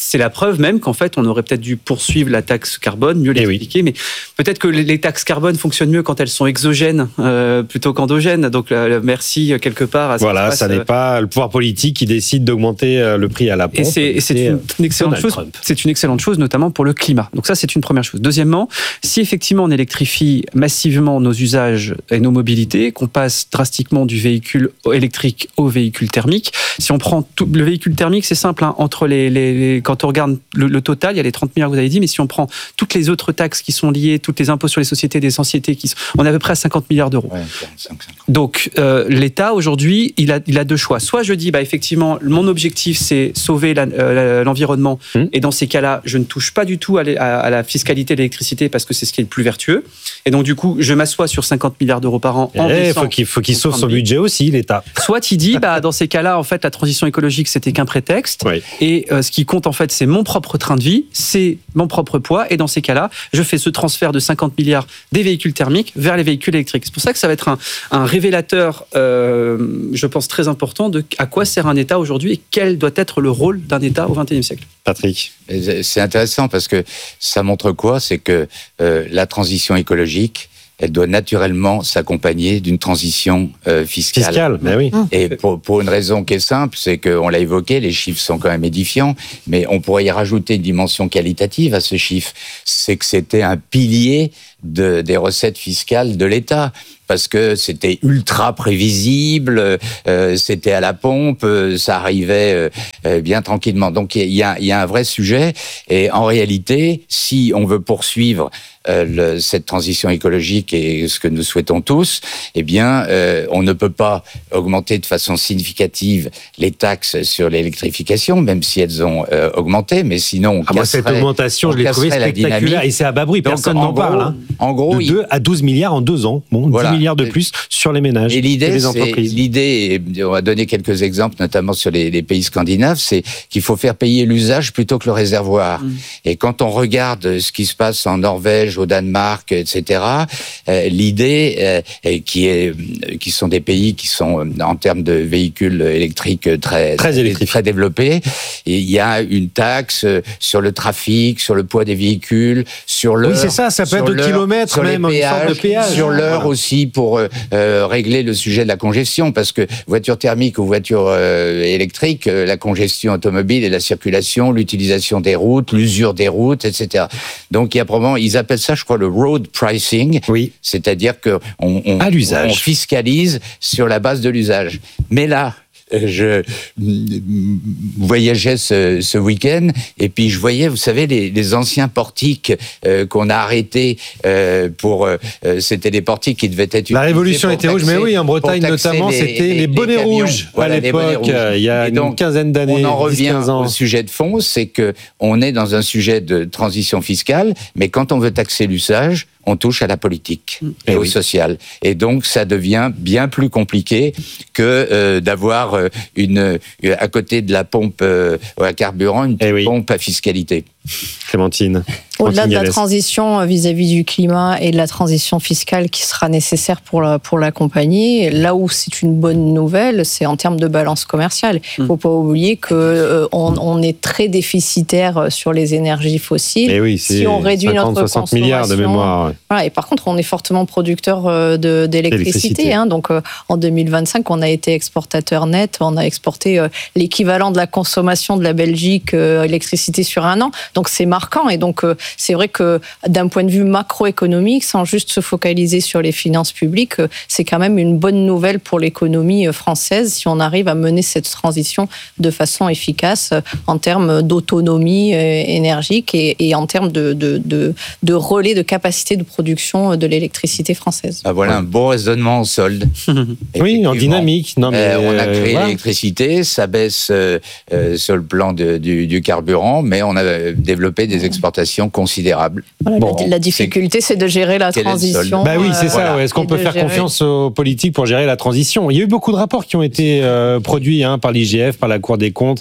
c'est la preuve même qu'en fait, on aurait peut-être dû poursuivre la taxe carbone, mieux l'expliquer, oui. mais peut-être que les taxes carbone fonctionnent mieux quand elles sont exogènes euh, plutôt qu'endogènes. Donc, euh, merci quelque part à ce Voilà, passe, ça n'est euh... pas le pouvoir politique qui décide d'augmenter le prix à la pompe. Et c'est, et c'est une, une excellente chose. Trump. C'est une excellente chose, notamment pour le climat. Donc ça, c'est une première chose. Deuxièmement, si effectivement on électrifie massivement nos usages et nos mobilités, qu'on passe drastiquement du véhicule électrique au véhicule thermique, si on prend tout, le véhicule thermique, c'est simple, hein, entre les, les, les, quand on regarde le, le total, il y a les trente milliards que vous avez dit, mais si on prend toutes les autres taxes qui sont liées, toutes les impôts sur les sociétés, des sociétés, qui sont, on est à peu près à cinquante milliards d'euros. Ouais, quarante-cinq, cinquante. Donc euh, l'État aujourd'hui, il a, il a deux choix. Soit je dis, bah effectivement, mon objectif c'est sauver la, euh, l'environnement, mmh. et dans ces cas-là, je ne touche pas du tout à, à, à la fiscalité de l'électricité parce que c'est ce qui est le plus vertueux. Et donc du coup, je m'assois sur cinquante milliards d'euros par an. Il eh, faut qu'il faut qu'il sauve son budget aussi, l'État. Soit il dit, bah dans ces cas-là, en fait, la transition écologique c'était qu'un prétexte. Oui. Et euh, ce qui compte en fait, c'est mon propre train de vie, c'est mon propre poids. Et dans ces cas-là, je fais ce transfert de cinquante milliards des véhicules thermiques vers les véhicules électriques. C'est pour ça que ça va être un, un révélateur, euh, je pense, très important de à quoi sert un État aujourd'hui et quel doit être le rôle d'un État au vingt et unième siècle. Patrick. C'est intéressant parce que ça montre quoi? C'est que euh, la transition écologique, elle doit naturellement s'accompagner d'une transition euh, fiscale. Fiscale, ben oui. Et pour, pour une raison qui est simple, c'est qu'on l'a évoqué, les chiffres sont quand même édifiants, mais on pourrait y rajouter une dimension qualitative à ce chiffre. C'est que c'était un pilier de, des recettes fiscales de l'État. Parce que c'était ultra prévisible, euh, c'était à la pompe, euh, ça arrivait euh, bien tranquillement. Donc il y a, y a un vrai sujet. Et en réalité, si on veut poursuivre euh, le, cette transition écologique et ce que nous souhaitons tous, eh bien, euh, on ne peut pas augmenter de façon significative les taxes sur l'électrification, même si elles ont euh, augmenté. Mais sinon, on ah casserait, moi, cette augmentation, je l'ai trouvée spectaculaire. Et c'est à bas bruit, personne n'en parle. Hein. En gros, de deux à douze milliards en deux ans. Bon, voilà. dix milliards de plus sur les ménages et, l'idée, et les entreprises. C'est, l'idée, on va donner quelques exemples, notamment sur les, les pays scandinaves, c'est qu'il faut faire payer l'usage plutôt que le réservoir. Mmh. Et quand on regarde ce qui se passe en Norvège, au Danemark, et cetera, euh, l'idée, euh, qui est, qui sont des pays qui sont en termes de véhicules électriques très très, très, très développés, et il y a une taxe sur le trafic, sur le poids des véhicules, sur l'heure. Oui, c'est ça, ça peut être le kilomètre même, péages, une sorte de péage. Sur l'heure voilà. aussi pour Euh, régler le sujet de la congestion, parce que voiture thermique ou voiture euh, électrique, euh, la congestion automobile et la circulation, l'utilisation des routes, l'usure des routes, et cetera. Donc il y a probablement, ils appellent ça, je crois, le road pricing, oui. c'est-à-dire que on, on, à l'usage. on fiscalise sur la base de l'usage. Mais là, je voyageais ce, ce week-end et puis je voyais, vous savez, les, les anciens portiques euh, qu'on a arrêtés euh, pour... Euh, c'était des portiques qui devaient être... La révolution était rouge, mais oui, en Bretagne notamment, les, c'était les, les bonnets les rouges voilà, à l'époque, il y a donc, une quinzaine d'années, on en revient dix, quinze ans. Au sujet de fond, c'est qu'on est dans un sujet de transition fiscale, mais quand on veut taxer l'usage, on touche à la politique et, et au oui. social. Et donc, ça devient bien plus compliqué que euh, d'avoir euh, une, à côté de la pompe euh, à carburant, une oui. pompe à fiscalité. Clémentine. Au-delà de la transition vis-à-vis du climat et de la transition fiscale qui sera nécessaire pour, la, pour l'accompagner, là où c'est une bonne nouvelle, c'est en termes de balance commerciale. Il ne faut pas oublier qu'on euh, on est très déficitaire sur les énergies fossiles. Et oui, c'est si on réduit cinquante, notre soixante milliards de mémoire. Ouais. Voilà, et par contre, on est fortement producteur de, d'électricité. Hein, donc, euh, en deux mille vingt-cinq, on a été exportateur net. On a exporté euh, l'équivalent de la consommation de la Belgique euh, électricité sur un an. Donc, c'est marquant. Et donc, euh, c'est vrai que d'un point de vue macroéconomique, sans juste se focaliser sur les finances publiques, c'est quand même une bonne nouvelle pour l'économie française si on arrive à mener cette transition de façon efficace en termes d'autonomie énergique et, et en termes de, de, de, de relais de capacité de production de l'électricité française. Ah, voilà ouais. un bon raisonnement en solde. Oui, en dynamique. Non, mais euh, on a créé voilà. l'électricité, ça baisse euh, euh, sur le plan de, du, du carburant, mais on a développé des exportations considérables. Voilà, bon, la, la difficulté, c'est... c'est de gérer la Quel transition. Bah oui, c'est euh, ça. voilà. Ouais. Est-ce qu'on peut faire gérer... confiance aux politiques pour gérer la transition ? Il y a eu beaucoup de rapports qui ont été euh, produits hein, par l'I G F, par la Cour des comptes.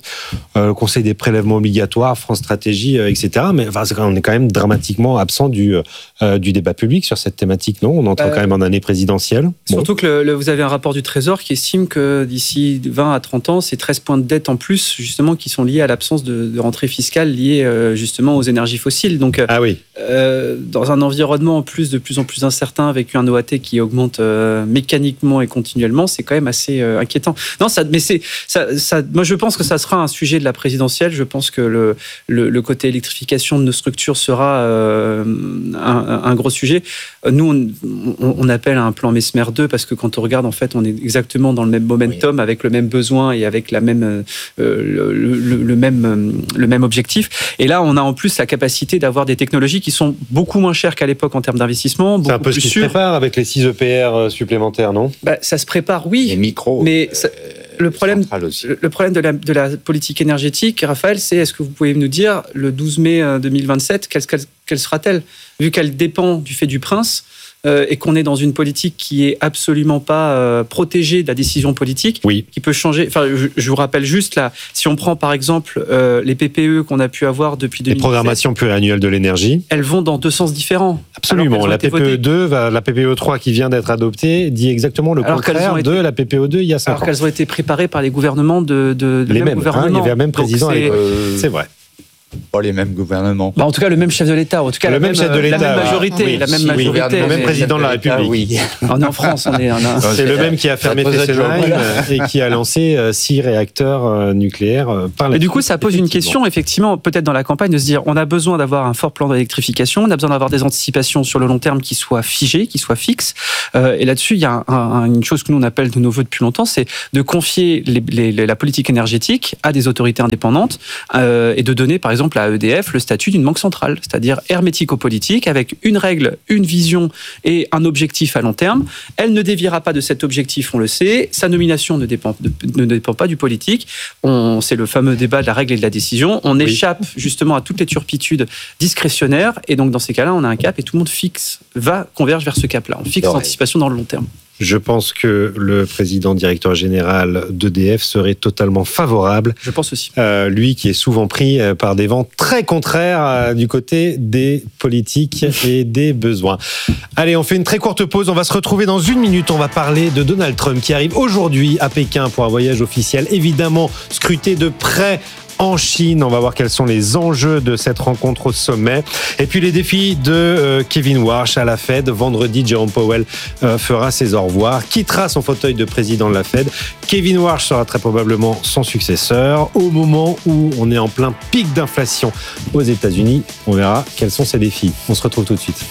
euh, le Conseil des prélèvements obligatoires, France Stratégie, euh, et cetera. Mais enfin, on est quand même dramatiquement absent du, euh, du débat public sur cette thématique, non ? On entre euh, quand même en année présidentielle. Surtout bon. que le, le, vous avez un rapport du Trésor qui estime que d'ici vingt à trente ans, c'est treize points de dette en plus, justement, qui sont liés à l'absence de, de rentrée fiscale liée euh, justement aux énergies fossiles. Donc, ah oui. euh, dans un environnement en plus de plus en plus incertain, avec un O A T qui augmente euh, mécaniquement et continuellement, c'est quand même assez euh, inquiétant. Non, ça, mais c'est, ça, ça, moi je pense que ça sera un sujet de la présidentielle. Je pense que le, le, le côté électrification de nos structures sera euh, un, un gros sujet. Nous, on, on, on appelle à un plan Mesmer deux parce que quand on regarde, en fait, on est exactement dans le même momentum, oui. avec le même besoin et avec la même, euh, le, le, le, même, le même objectif. Et là, on a en plus la capacité d'avoir des technologies qui sont beaucoup moins chères qu'à l'époque en termes d'investissement, beaucoup c'est un peu plus ce qui sûres. se prépare avec les six E P R supplémentaires, non ? Bah, ça se prépare, oui. Les micros. Mais ça, le problème, le problème de la, de la politique énergétique, Raphaël, c'est est-ce que vous pouvez nous dire le douze mai deux mille vingt-sept, quelle, quelle, quelle sera-t-elle ? Vu qu'elle dépend du fait du prince. Euh, et qu'on est dans une politique qui est absolument pas euh, protégée de la décision politique, oui. qui peut changer. Enfin, je, je vous rappelle juste là, si on prend par exemple euh, les P P E qu'on a pu avoir depuis deux mille dix-sept, les programmations pluriannuelles de l'énergie, elles vont dans deux sens différents. Absolument. La P P E deux, va, la P P E trois qui vient d'être adoptée, dit exactement le alors contraire été, de la P P E deux il y a cinq ans. Alors qu'elles ont été préparées par les gouvernements de, de, de les mêmes. gouvernements. Hein, il y avait un même président. Donc, c'est, euh, c'est vrai. Pas les mêmes gouvernements. Bah en tout cas, le même chef de l'État. En tout cas, le la même même chef de l'État. La même majorité. Oui, la même oui, majorité. Le même président de la République. Oui. On est en France. On est, on a... C'est le même qui a fermé Fessenheim et qui a lancé six réacteurs nucléaires par la. Et du coup, ça pose une question, effectivement, peut-être dans la campagne, de se dire on a besoin d'avoir un fort plan d'électrification, on a besoin d'avoir des anticipations sur le long terme qui soient figées, qui soient fixes. Euh, et là-dessus, il y a un, un, une chose que nous on appelle de nos voeux depuis longtemps, c'est de confier les, les, la politique énergétique à des autorités indépendantes euh, et de donner, par exemple, à E D F le statut d'une banque centrale, c'est-à-dire hermético-politique, avec une règle, une vision et un objectif à long terme. Elle ne déviera pas de cet objectif, on le sait. Sa nomination ne dépend, de, ne dépend pas du politique. On, c'est le fameux débat de la règle et de la décision. On oui. échappe justement à toutes les turpitudes discrétionnaires, et donc dans ces cas-là, on a un cap et tout le monde fixe, va, converge vers ce cap-là. On fixe l'anticipation dans le long terme. Je pense que le président directeur général d'E D F serait totalement favorable. Je pense aussi. Euh, lui qui est souvent pris par des vents très contraires euh, du côté des politiques et des besoins. Allez, on fait une très courte pause. On va se retrouver dans une minute. On va parler de Donald Trump qui arrive aujourd'hui à Pékin pour un voyage officiel. Évidemment, scruté de près en Chine. On va voir quels sont les enjeux de cette rencontre au sommet. Et puis les défis de euh, Kevin Warsh à la Fed. Vendredi, Jerome Powell euh, fera ses au revoir, quittera son fauteuil de président de la Fed. Kevin Warsh sera très probablement son successeur. Au moment où on est en plein pic d'inflation aux États-Unis, on verra quels sont ces défis. On se retrouve tout de suite.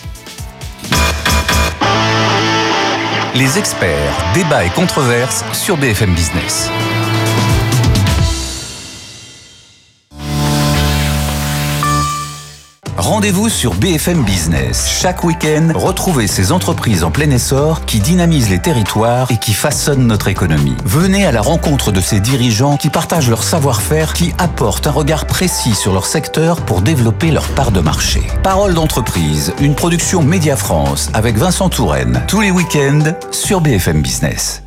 Les experts, débats et controverses sur B F M Business. Rendez-vous sur B F M Business. Chaque week-end, retrouvez ces entreprises en plein essor qui dynamisent les territoires et qui façonnent notre économie. Venez à la rencontre de ces dirigeants qui partagent leur savoir-faire, qui apportent un regard précis sur leur secteur pour développer leur part de marché. Parole d'entreprise, une production Média France avec Vincent Touraine. Tous les week-ends sur B F M Business.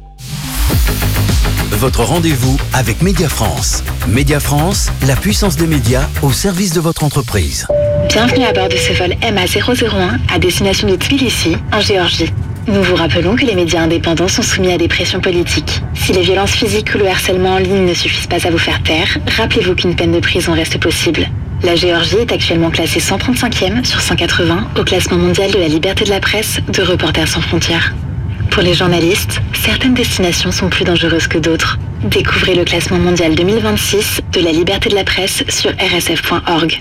Votre rendez-vous avec Média France. Média France, la puissance des médias au service de votre entreprise. Bienvenue à bord de ce vol M A zéro zéro un à destination de Tbilissi, en Géorgie. Nous vous rappelons que les médias indépendants sont soumis à des pressions politiques. Si les violences physiques ou le harcèlement en ligne ne suffisent pas à vous faire taire, rappelez-vous qu'une peine de prison reste possible. La Géorgie est actuellement classée cent trente-cinquième sur cent quatre-vingts au classement mondial de la liberté de la presse de Reporters sans frontières. Pour les journalistes, certaines destinations sont plus dangereuses que d'autres. Découvrez le classement mondial deux mille vingt-six de la liberté de la presse sur r s f point org.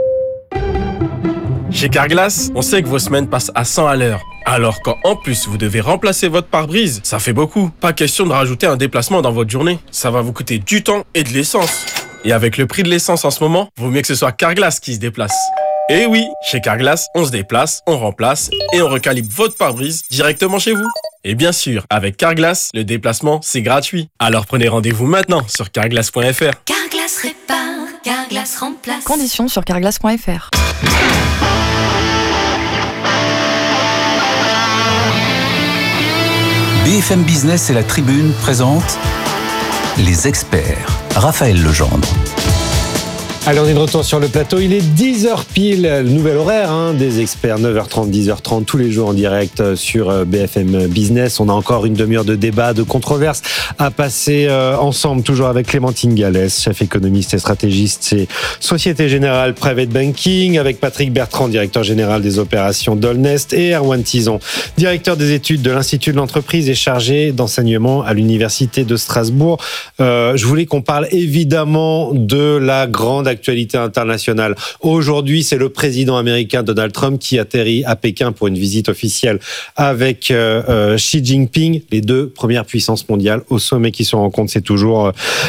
Chez Carglass, on sait que vos semaines passent à cent à l'heure. Alors quand en plus vous devez remplacer votre pare-brise, ça fait beaucoup. Pas question de rajouter un déplacement dans votre journée. Ça va vous coûter du temps et de l'essence. Et avec le prix de l'essence en ce moment, vaut mieux que ce soit Carglass qui se déplace. Et oui, chez Carglass, on se déplace, on remplace et on recalibre votre pare-brise directement chez vous. Et bien sûr, avec Carglass, le déplacement, c'est gratuit. Alors prenez rendez-vous maintenant sur carglass point f r. Carglass répare, Carglass remplace. Conditions sur carglass point f r. B F M Business et la Tribune présentent les experts. Raphaël Legendre. Allez, on est de retour sur le plateau. Il est dix heures pile, le nouvel horaire hein, des experts, neuf heures trente, dix heures trente, tous les jours en direct sur B F M Business. On a encore une demi-heure de débat, de controverses à passer euh, ensemble, toujours avec Clémentine Gallès, chef économiste et stratégiste chez Société Générale Private Banking, avec Patrick Bertrand, directeur général des opérations d'Olnest, et Erwan Tison, directeur des études de l'Institut de l'entreprise et chargé d'enseignement à l'Université de Strasbourg. Euh, je voulais qu'on parle évidemment de la grande actualité internationale. Aujourd'hui, c'est le président américain Donald Trump qui atterrit à Pékin pour une visite officielle avec euh, euh, Xi Jinping, les deux premières puissances mondiales au sommet qui se rencontrent. C'est toujours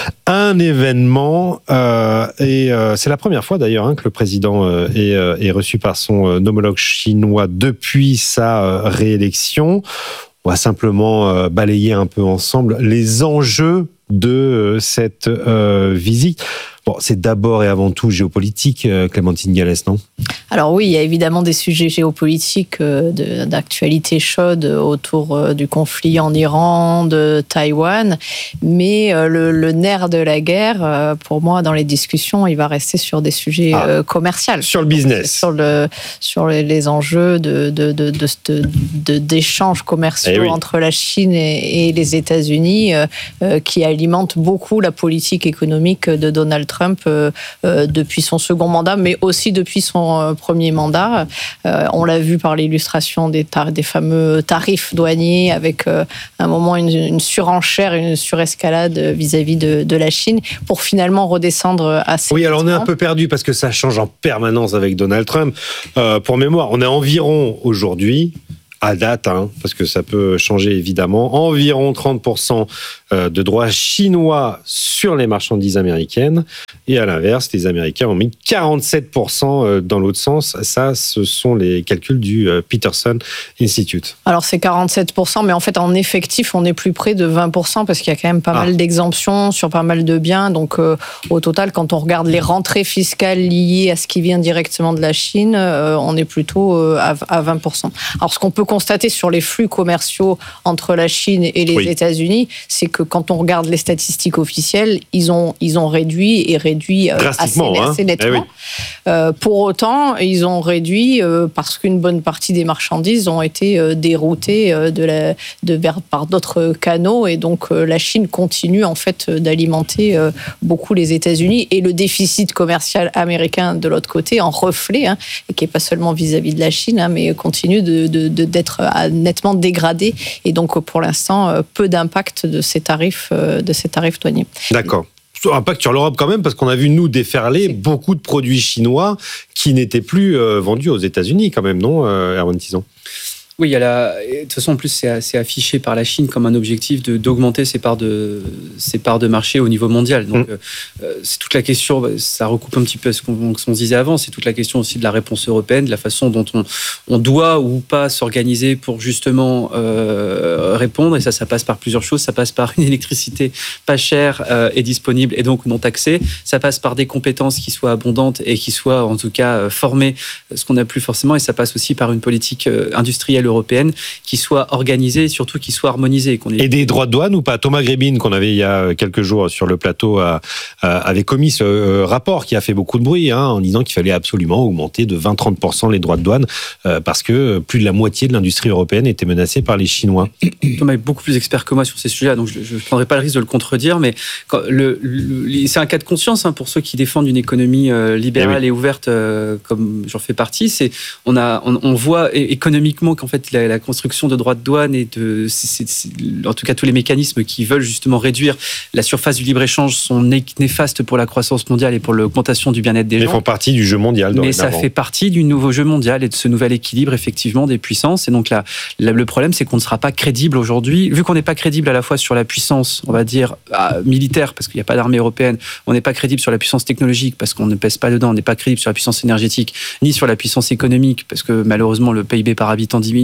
un événement euh, et euh, c'est la première fois d'ailleurs hein, que le président euh, est, euh, est reçu par son euh, homologue chinois depuis sa euh, réélection. On va simplement euh, balayer un peu ensemble les enjeux de euh, cette euh, visite. Bon, c'est d'abord et avant tout géopolitique, Clémentine Gallès, non ? Alors oui, il y a évidemment des sujets géopolitiques de, d'actualité chaude autour du conflit en Iran, de Taïwan, mais le, le nerf de la guerre, pour moi, dans les discussions, il va rester sur des sujets ah, commerciaux. Sur le business. Sur, le, sur les enjeux de, de, de, de, de, de, d'échanges commerciaux eh oui. entre la Chine et, et les États-Unis, euh, qui alimentent beaucoup la politique économique de Donald Trump. Trump euh, euh, depuis son second mandat, mais aussi depuis son euh, premier mandat. Euh, on l'a vu par l'illustration des, tar- des fameux tarifs douaniers, avec euh, à un moment une, une surenchère, une surescalade vis-à-vis de, de la Chine, pour finalement redescendre assez. Oui, alors on est un peu perdu parce que ça change en permanence avec Donald Trump. Euh, pour mémoire, on est environ aujourd'hui, à date, hein, parce que ça peut changer évidemment, environ trente pour cent de droits chinois sur les marchandises américaines. Et à l'inverse, les Américains ont mis quarante-sept pour cent dans l'autre sens. Ça, ce sont les calculs du Peterson Institute. Alors, c'est quarante-sept pour cent, mais en fait, en effectif, on est plus près de vingt pour cent parce qu'il y a quand même pas ah. mal d'exemptions sur pas mal de biens. Donc, euh, au total, quand on regarde les rentrées fiscales liées à ce qui vient directement de la Chine, euh, on est plutôt euh, à, à vingt pour cent. Alors, ce qu'on peut constater sur les flux commerciaux entre la Chine et les oui. États-Unis, c'est que quand on regarde les statistiques officielles, ils ont, ils ont réduit et réduit euh, assez, hein. assez nettement. Eh oui. euh, pour autant, ils ont réduit euh, parce qu'une bonne partie des marchandises ont été euh, déroutées euh, de la, de, vers, par d'autres canaux, et donc euh, la Chine continue en fait d'alimenter euh, beaucoup les États-Unis, et le déficit commercial américain de l'autre côté en reflet, hein, et qui n'est pas seulement vis-à-vis de la Chine, hein, mais continue de, de, de, d'être nettement dégradé, et donc pour l'instant peu d'impact de ces tarifs, de ces tarifs douaniers. D'accord. Impact sur l'Europe quand même, parce qu'on a vu nous déferler beaucoup de produits chinois qui n'étaient plus vendus aux États-Unis quand même, non, Erwan Tison ? Oui, il y a la... de toute façon, en plus, c'est, c'est affiché par la Chine comme un objectif de, d'augmenter ses parts de, ses parts de marché au niveau mondial. Donc, mmh. euh, c'est toute la question, ça recoupe un petit peu ce qu'on, ce qu'on disait avant, c'est toute la question aussi de la réponse européenne, de la façon dont on, on doit ou pas s'organiser pour justement euh, répondre. Et ça, ça passe par plusieurs choses. Ça passe par une électricité pas chère euh, et disponible, et donc non taxée. Ça passe par des compétences qui soient abondantes et qui soient, en tout cas, euh, formées, ce qu'on n'a plus forcément. Et ça passe aussi par une politique euh, industrielle européenne qui soit organisée et surtout qui soit harmonisée. Qu'on ait... Et des droits de douane ou pas ? Thomas Grébin, qu'on avait il y a quelques jours sur le plateau, a, a, avait commis ce euh, rapport qui a fait beaucoup de bruit, hein, en disant qu'il fallait absolument augmenter de vingt à trente pour cent les droits de douane euh, parce que plus de la moitié de l'industrie européenne était menacée par les Chinois. Thomas est beaucoup plus expert que moi sur ces sujets-là, donc je ne prendrai pas le risque de le contredire, mais quand le, le, c'est un cas de conscience hein, pour ceux qui défendent une économie euh, libérale et, oui. et ouverte euh, comme j'en fais partie. C'est, on, a, on, on voit économiquement qu'en fait La, la construction de droits de douane et de, c'est, c'est, c'est, en tout cas tous les mécanismes qui veulent justement réduire la surface du libre-échange sont néfastes pour la croissance mondiale et pour l'augmentation du bien-être des gens. Ils font partie du jeu mondial. Mais ça fait partie du nouveau jeu mondial et de ce nouvel équilibre effectivement des puissances. Et donc là, là le problème c'est qu'on ne sera pas crédible aujourd'hui. Vu qu'on n'est pas crédible à la fois sur la puissance, on va dire, ah, militaire, parce qu'il n'y a pas d'armée européenne, on n'est pas crédible sur la puissance technologique parce qu'on ne pèse pas dedans, on n'est pas crédible sur la puissance énergétique, ni sur la puissance économique parce que malheureusement le P I B par habitant diminue.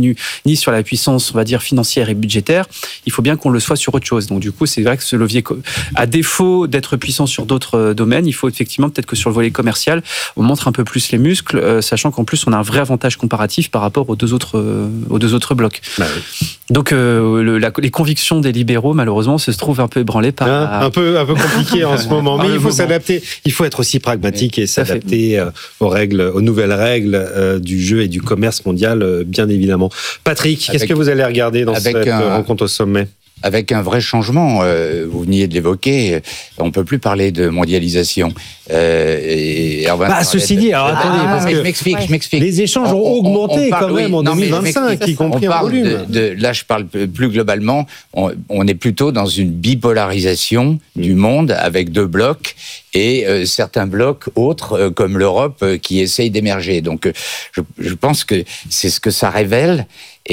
continue ni sur la puissance, on va dire, financière et budgétaire, il faut bien qu'on le soit sur autre chose. Donc du coup, c'est vrai que ce levier, à défaut d'être puissant sur d'autres domaines, il faut effectivement peut-être que sur le volet commercial, on montre un peu plus les muscles, euh, sachant qu'en plus, on a un vrai avantage comparatif par rapport aux deux autres, euh, aux deux autres blocs. Bah oui. Donc euh, le, la, les convictions des libéraux, malheureusement, se trouvent un peu ébranlées par... Hein, la... Un peu, un peu compliqué en ce moment, mais il faut moment. s'adapter. Il faut être aussi pragmatique et s'adapter euh, aux règles, aux nouvelles règles euh, du jeu et du commerce mondial, euh, bien évidemment. Patrick, avec, qu'est-ce que vous allez regarder dans cette un... rencontre au sommet ? Avec un vrai changement, euh, vous veniez de l'évoquer, on ne peut plus parler de mondialisation. Euh, et bah, ceci de... dit, alors attendez, ah, parce que je m'explique, ouais. je m'explique. Les échanges on, ont augmenté on, on parle, quand même oui, en non, deux mille vingt-cinq, y compris en volume. De, de, là, je parle plus globalement, on, on est plutôt dans une bipolarisation mmh. du monde avec deux blocs et euh, certains blocs autres, euh, comme l'Europe, euh, qui essayent d'émerger. Donc, euh, je, je pense que c'est ce que ça révèle.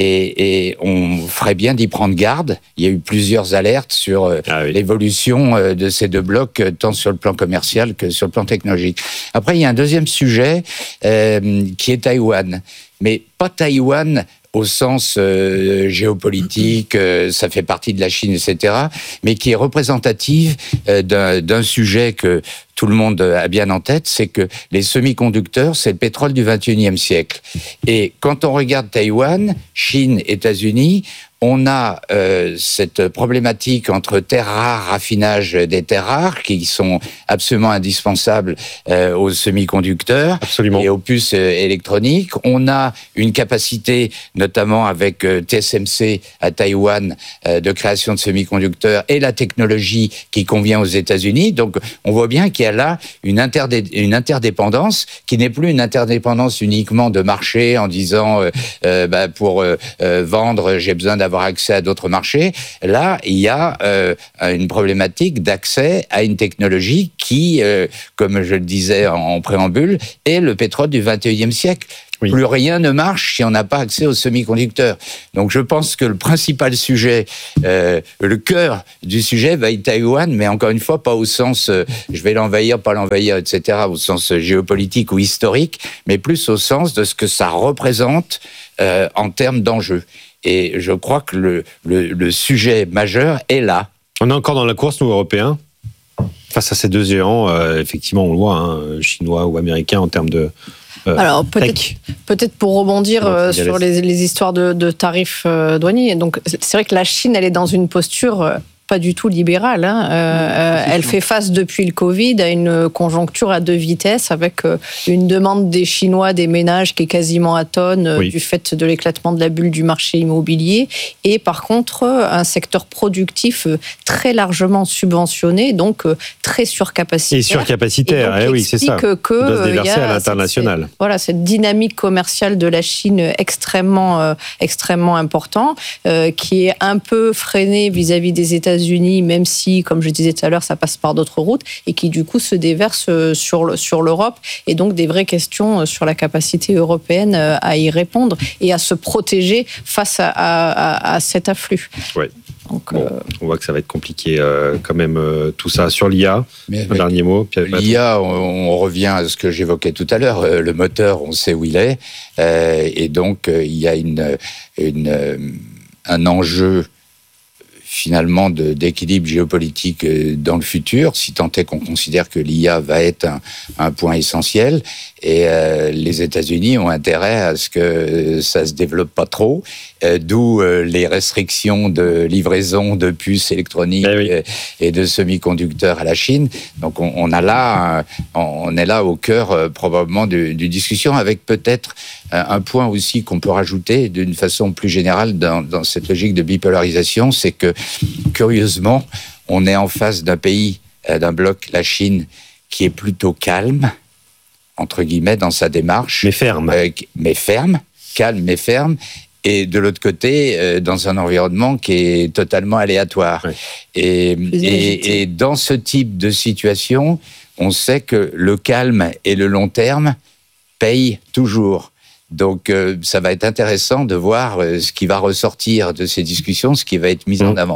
Et, et on ferait bien d'y prendre garde. Il y a eu plusieurs alertes sur euh, ah oui. l'évolution euh, de ces deux blocs, euh, tant sur le plan commercial que sur le plan technologique. Après, il y a un deuxième sujet euh, qui est Taïwan. Mais pas Taïwan au sens euh, géopolitique, euh, ça fait partie de la Chine, et cetera, mais qui est représentative euh, d'un, d'un sujet que tout le monde a bien en tête, c'est que les semi-conducteurs, c'est le pétrole du vingt et unième siècle. Et quand on regarde Taïwan, Chine, États-Unis, on a euh, cette problématique entre terres rares, raffinage des terres rares, qui sont absolument indispensables euh, aux semi-conducteurs Absolument. et aux puces euh, électroniques. On a une capacité, notamment avec euh, T S M C à Taïwan, euh, de création de semi-conducteurs et la technologie qui convient aux États-Unis. Donc, on voit bien qu'il y a là une, interdé- une interdépendance qui n'est plus une interdépendance uniquement de marché en disant euh, euh, bah, pour euh, euh, vendre, j'ai besoin d'avoir avoir accès à d'autres marchés. Là, il y a euh, une problématique d'accès à une technologie qui, euh, comme je le disais en, en préambule, est le pétrole du vingt et unième siècle. Oui. Plus rien ne marche si on n'a pas accès aux semi-conducteurs. Donc je pense que le principal sujet, euh, le cœur du sujet va être Taïwan, mais encore une fois, pas au sens euh, je vais l'envahir, pas l'envahir, et cetera, au sens géopolitique ou historique, mais plus au sens de ce que ça représente euh, en termes d'enjeux. Et je crois que le, le, le sujet majeur est là. On est encore dans la course, nous, Européens, face à ces deux géants, euh, effectivement, on le voit, hein, chinois ou américains, en termes de... Euh, Alors peut-être, peut-être pour rebondir euh, sur les, les histoires de, de tarifs euh, douaniers. Donc c'est vrai que la Chine, elle est dans une posture... Euh, pas du tout libérale. Hein. Euh, elle fait face depuis le Covid à une conjoncture à deux vitesses avec une demande des Chinois, des ménages qui est quasiment atone oui. du fait de l'éclatement de la bulle du marché immobilier et par contre un secteur productif très largement subventionné, donc très surcapacitaire. Et surcapacitaire, et donc, eh oui, c'est ça. Que, que doit se déverser à l'international. Cette, voilà, cette dynamique commerciale de la Chine extrêmement, euh, extrêmement important, euh, qui est un peu freinée vis-à-vis des États-Unis Unis, même si, comme je disais tout à l'heure, ça passe par d'autres routes, et qui du coup se déverse sur, le, sur l'Europe, et donc des vraies questions sur la capacité européenne à y répondre et à se protéger face à, à, à cet afflux. Oui. Donc, bon, euh... on voit que ça va être compliqué euh, quand même euh, tout ça. Sur l'I A, mais un dernier mot. L'I A, on, on revient à ce que j'évoquais tout à l'heure. Euh, le moteur, on sait où il est, euh, et donc euh, il y a une, une, euh, un enjeu finalement de, d'équilibre géopolitique dans le futur, si tant est qu'on considère que l'I A va être un, un point essentiel. Et euh, les États-Unis ont intérêt à ce que ça se développe pas trop, euh, d'où euh, les restrictions de livraison de puces électroniques eh oui. et de semi-conducteurs à la Chine. Donc on, on a là, on est là au cœur euh, probablement d'une du discussion, avec peut-être un point aussi qu'on peut rajouter d'une façon plus générale dans, dans cette logique de bipolarisation, c'est que curieusement, on est en face d'un pays, d'un bloc, la Chine, qui est plutôt calme, entre guillemets, dans sa démarche. Mais ferme. Euh, mais ferme, calme mais ferme. Et de l'autre côté, euh, dans un environnement qui est totalement aléatoire. Ouais. Et, et, et dans ce type de situation, on sait que le calme et le long terme payent toujours. Donc, euh, ça va être intéressant de voir euh, ce qui va ressortir de ces discussions, ce qui va être mis mmh. en avant.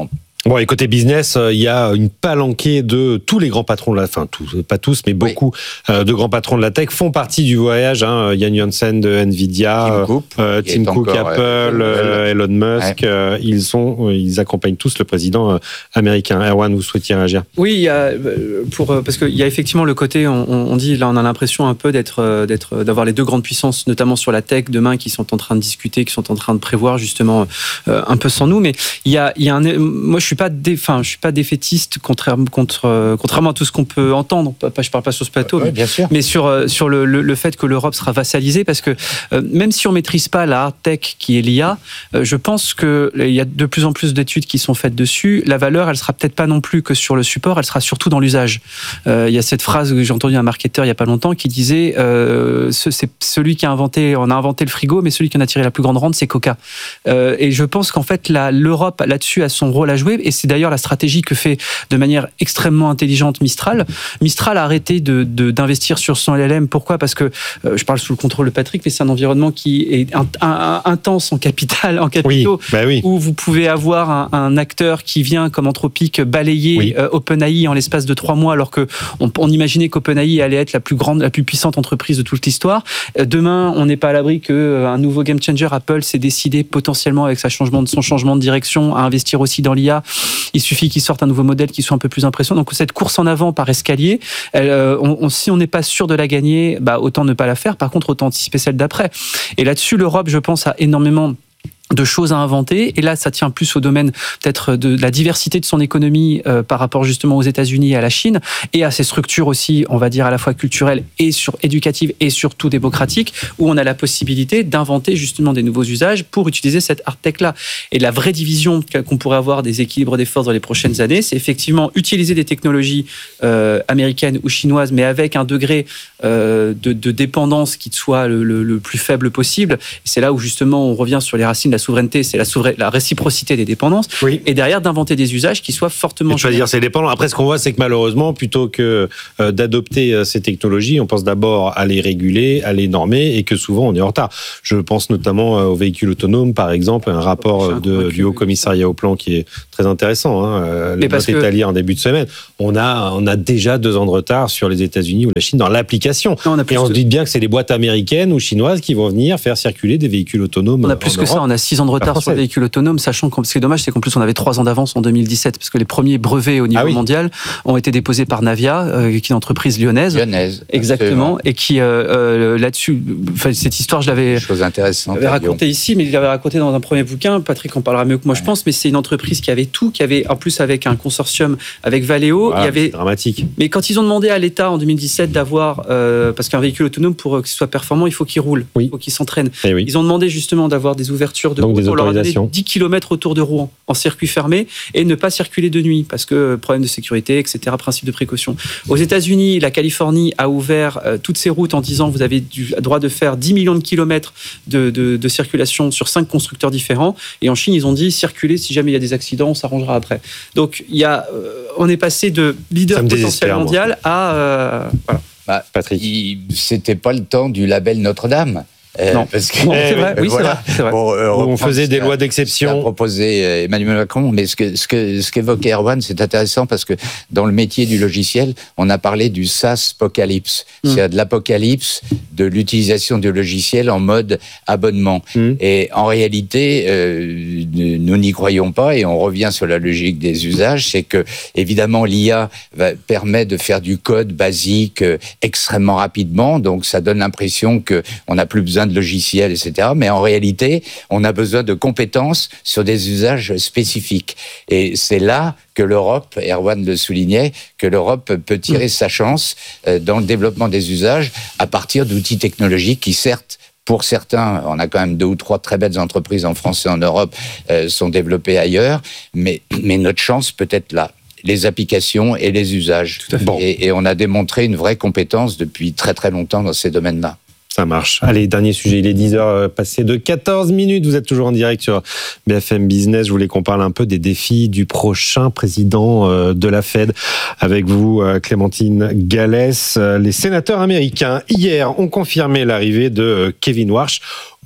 Bon, et côté business, il y a une palanquée de tous les grands patrons de la, enfin tous, pas tous, mais beaucoup oui. de grands patrons de la tech font partie du voyage. Hein. Yann Janssen de Nvidia, Tim Cook, euh, Tim Cook encore, Apple, euh, Elon Musk, ouais. euh, ils sont, ils accompagnent tous le président euh, américain. Erwan, vous souhaitiez réagir ? Oui, il y a, pour parce qu'il y a effectivement le côté, on, on dit là, on a l'impression un peu d'être, d'être, d'avoir les deux grandes puissances, notamment sur la tech demain, qui sont en train de discuter, qui sont en train de prévoir justement euh, un peu sans nous. Mais il y a, il y a un, moi je suis pas Dé, enfin, je suis pas défaitiste contrairement, contre, euh, contrairement à tout ce qu'on peut entendre. Pas, je parle pas sur ce plateau, ouais, mais, bien sûr. mais sur euh, sur le, le, le fait que l'Europe sera vassalisée, parce que euh, même si on maîtrise pas la hard tech qui est l'I A, euh, je pense que il y a de plus en plus d'études qui sont faites dessus. La valeur, elle sera peut-être pas non plus que sur le support, elle sera surtout dans l'usage. Euh, il y a cette phrase que j'ai entendue un marketeur il y a pas longtemps qui disait euh, ce, c'est celui qui a inventé, on a inventé le frigo, mais celui qui en a tiré la plus grande rente, c'est Coca. Euh, et je pense qu'en fait, la, l'Europe là-dessus a son rôle à jouer, et c'est d'ailleurs la stratégie que fait de manière extrêmement intelligente Mistral. Mistral a arrêté de, de, d'investir sur son L L M. Pourquoi ? Parce que, euh, je parle sous le contrôle de Patrick, mais c'est un environnement qui est un, un, un, intense en capital, en capitaux, oui, bah oui. où vous pouvez avoir un, un acteur qui vient comme Anthropic balayer oui. euh, OpenAI en l'espace de trois mois, alors qu'on on imaginait qu'OpenAI allait être la plus grande, la plus puissante entreprise de toute l'histoire. Euh, demain, on n'est pas à l'abri qu'un euh, nouveau game changer, Apple, s'est décidé potentiellement avec sa changement de, son changement de direction à investir aussi dans l'I A. Il suffit qu'ils sortent un nouveau modèle qui soit un peu plus impressionnant. Donc cette course en avant par escalier, elle, euh, on, on, si on n'est pas sûr de la gagner, bah, autant ne pas la faire. Par contre, autant anticiper celle d'après. Et là-dessus, l'Europe, je pense, a énormément de choses à inventer, et là ça tient plus au domaine peut-être de la diversité de son économie euh, par rapport justement aux États-Unis et à la Chine, et à ses structures aussi, on va dire à la fois culturelles et sur éducatives et surtout démocratiques, où on a la possibilité d'inventer justement des nouveaux usages pour utiliser cette hard tech là. Et la vraie division qu'on pourrait avoir des équilibres des forces dans les prochaines années, c'est effectivement utiliser des technologies euh, américaines ou chinoises, mais avec un degré euh, de, de dépendance qui soit le, le, le plus faible possible. Et c'est là où justement on revient sur les racines de la souveraineté, c'est la, souverain... la réciprocité des dépendances, oui. et derrière d'inventer des usages qui soient fortement... Et choisir ses dépendants. Après, ce qu'on voit, c'est que malheureusement, plutôt que euh, d'adopter euh, ces technologies, on pense d'abord à les réguler, à les normer, et que souvent on est en retard. Je pense notamment euh, aux véhicules autonomes, par exemple, un rapport euh, de, du Haut Commissariat au Plan qui est très intéressant. Hein, euh, le vote est que... allié en début de semaine. On a, on a déjà deux ans de retard sur les États-Unis ou la Chine dans l'application. Non, on a plus et on se de... dit bien que c'est les boîtes américaines ou chinoises qui vont venir faire circuler des véhicules autonomes. On a plus que Europe. Ça, on a six ans de retard sur les véhicules autonomes, sachant que ce qui est dommage, c'est qu'en plus on avait trois ans d'avance en deux mille dix-sept, parce que les premiers brevets au niveau ah oui. mondial ont été déposés par Navia, euh, qui est une entreprise lyonnaise. Lyonnaise. Exactement. Absolument. Et qui, euh, euh, là-dessus, enfin, cette histoire, je l'avais, chose intéressante, l'avais racontée ici, mais je l'avais racontée dans un premier bouquin. Patrick en parlera mieux que moi, ouais. je pense, mais c'est une entreprise qui avait tout, qui avait, en plus, avec un consortium avec Valeo, voilà, il y avait. C'est dramatique. Mais quand ils ont demandé à l'État en deux mille dix-sept d'avoir, euh, parce qu'un véhicule autonome, pour que ce soit performant, il faut qu'il roule, oui. il faut qu'il s'entraîne. Et oui. Ils ont demandé justement d'avoir des ouvertures de Donc, route des pour leur donner dix kilomètres autour de Rouen, en circuit fermé, et ne pas circuler de nuit, parce que problème de sécurité, et cetera, principe de précaution. Aux États-Unis, la Californie a ouvert euh, toutes ses routes en disant vous avez du droit de faire dix millions de kilomètres de, de, de circulation sur cinq constructeurs différents, et en Chine, ils ont dit circuler, si jamais il y a des accidents, on s'arrangera après. Donc, il y a, euh, on est passé de leader potentiel mondial moi. à... Euh, voilà. Bah, Patrick. Il, c'était pas le temps du label Notre-Dame. Euh, non, parce que, non, c'est vrai. Oui, voilà. c'est vrai. C'est vrai. Bon, euh, on faisait des lois d'exception. Ce qu'a proposé Emmanuel Macron, mais ce que ce que ce qu'évoquait Erwan, c'est intéressant parce que dans le métier du logiciel, on a parlé du SaaS-pocalypse, mm. c'est-à-dire de l'apocalypse de l'utilisation du logiciel en mode abonnement. Mm. Et en réalité, euh, nous n'y croyons pas et on revient sur la logique des usages, c'est que évidemment l'I A va, permet de faire du code basique euh, extrêmement rapidement, donc ça donne l'impression que on n'a plus besoin de logiciels, et cetera. Mais en réalité, on a besoin de compétences sur des usages spécifiques. Et c'est là que l'Europe, Erwan le soulignait, que l'Europe peut tirer sa chance dans le développement des usages à partir d'outils technologiques qui, certes, pour certains, on a quand même deux ou trois très belles entreprises en France et en Europe, euh, sont développées ailleurs, mais, mais notre chance peut être là. Les applications et les usages. Bon. Et, et on a démontré une vraie compétence depuis très très longtemps dans ces domaines-là. Ça marche. Allez, dernier sujet, il est dix heures passées de quatorze minutes. Vous êtes toujours en direct sur B F M Business. Je voulais qu'on parle un peu des défis du prochain président de la Fed. Avec vous, Clémentine Gallès. Les sénateurs américains, hier, ont confirmé l'arrivée de Kevin Warsh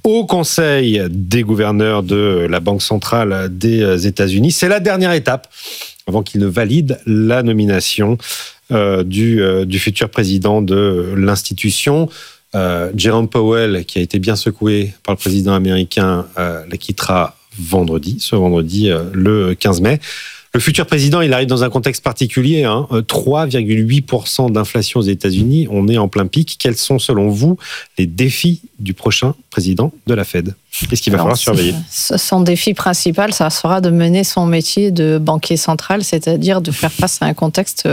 au Conseil des gouverneurs de la Banque centrale des États-Unis. C'est la dernière étape avant qu'il ne valide la nomination euh, du, euh, du futur président de l'institution. Euh, Jerome Powell, qui a été bien secoué par le président américain, euh, la quittera vendredi, ce vendredi, euh, le quinze mai. Le futur président, il arrive dans un contexte particulier, hein, trois virgule huit pour cent d'inflation aux États-Unis, on est en plein pic. Quels sont, selon vous, les défis du prochain président de la Fed ? Qu'est-ce qu'il va Alors, falloir surveiller ? Son défi principal, ça sera de mener son métier de banquier central, c'est-à-dire de faire face à un contexte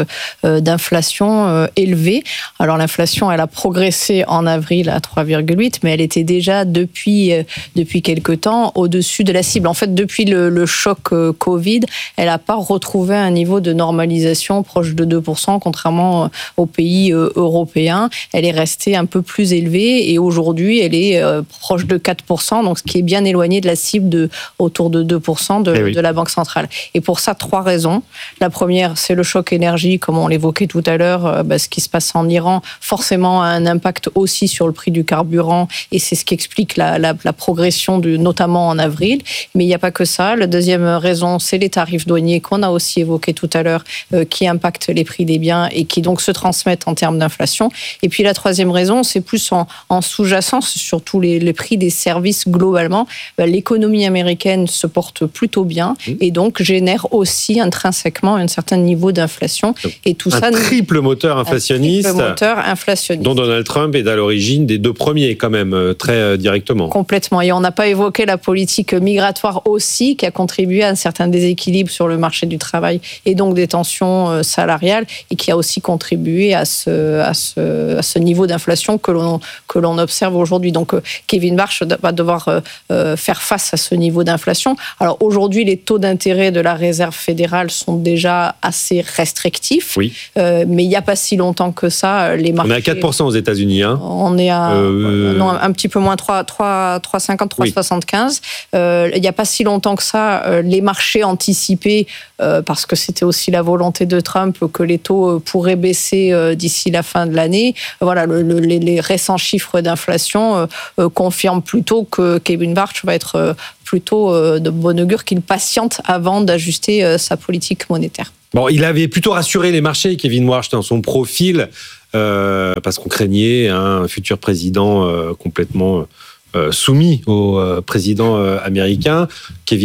d'inflation élevée. Alors l'inflation, elle a progressé en avril à trois virgule huit, mais elle était déjà depuis, depuis quelque temps au-dessus de la cible. En fait, depuis le, le choc Covid, elle n'a pas retrouvé un niveau de normalisation proche de deux pour cent, contrairement aux pays européens. Elle est restée un peu plus élevée et aujourd'hui, elle est proche de quatre pour cent. Donc, ce qui est bien éloigné de la cible de autour de deux pour cent de, oui. de la Banque centrale. Et pour ça, trois raisons. La première, c'est le choc énergie, comme on l'évoquait tout à l'heure, euh, bah, ce qui se passe en Iran, forcément a un impact aussi sur le prix du carburant, et c'est ce qui explique la, la, la progression, de, notamment en avril. Mais il n'y a pas que ça. La deuxième raison, c'est les tarifs douaniers qu'on a aussi évoqués tout à l'heure, euh, qui impactent les prix des biens et qui donc se transmettent en termes d'inflation. Et puis la troisième raison, c'est plus en, en sous-jacence, surtout les, les prix des services globalement, l'économie américaine se porte plutôt bien et donc génère aussi intrinsèquement un certain niveau d'inflation. Et tout un ça, triple moteur inflationniste, un triple moteur inflationniste, dont Donald Trump est à l'origine des deux premiers quand même, très directement. Complètement. Et on n'a pas évoqué la politique migratoire aussi, qui a contribué à un certain déséquilibre sur le marché du travail et donc des tensions salariales, et qui a aussi contribué à ce, à ce, à ce niveau d'inflation que l'on, que l'on observe aujourd'hui. Donc Kevin Warsh va devoir Euh, faire face à ce niveau d'inflation. Alors aujourd'hui, les taux d'intérêt de la Réserve fédérale sont déjà assez restrictifs, oui. euh, mais il n'y a pas si longtemps que ça, les marchés... On est à quatre pour cent aux États-Unis. Hein. On est à euh... non, un petit peu moins, trois virgule cinquante, trois virgule soixante-quinze. Oui. Euh, il n'y a pas si longtemps que ça, euh, les marchés anticipaient, euh, parce que c'était aussi la volonté de Trump, que les taux pourraient baisser euh, d'ici la fin de l'année. Voilà, le, le, les, les récents chiffres d'inflation euh, euh, confirment plutôt que Kevin Warsh va être plutôt de bon augure, qu'il patiente avant d'ajuster sa politique monétaire. Bon, il avait plutôt rassuré les marchés, Kevin Warsh, dans son profil, euh, parce qu'on craignait hein, un futur président euh, complètement euh, soumis au euh, président euh, américain. Kevin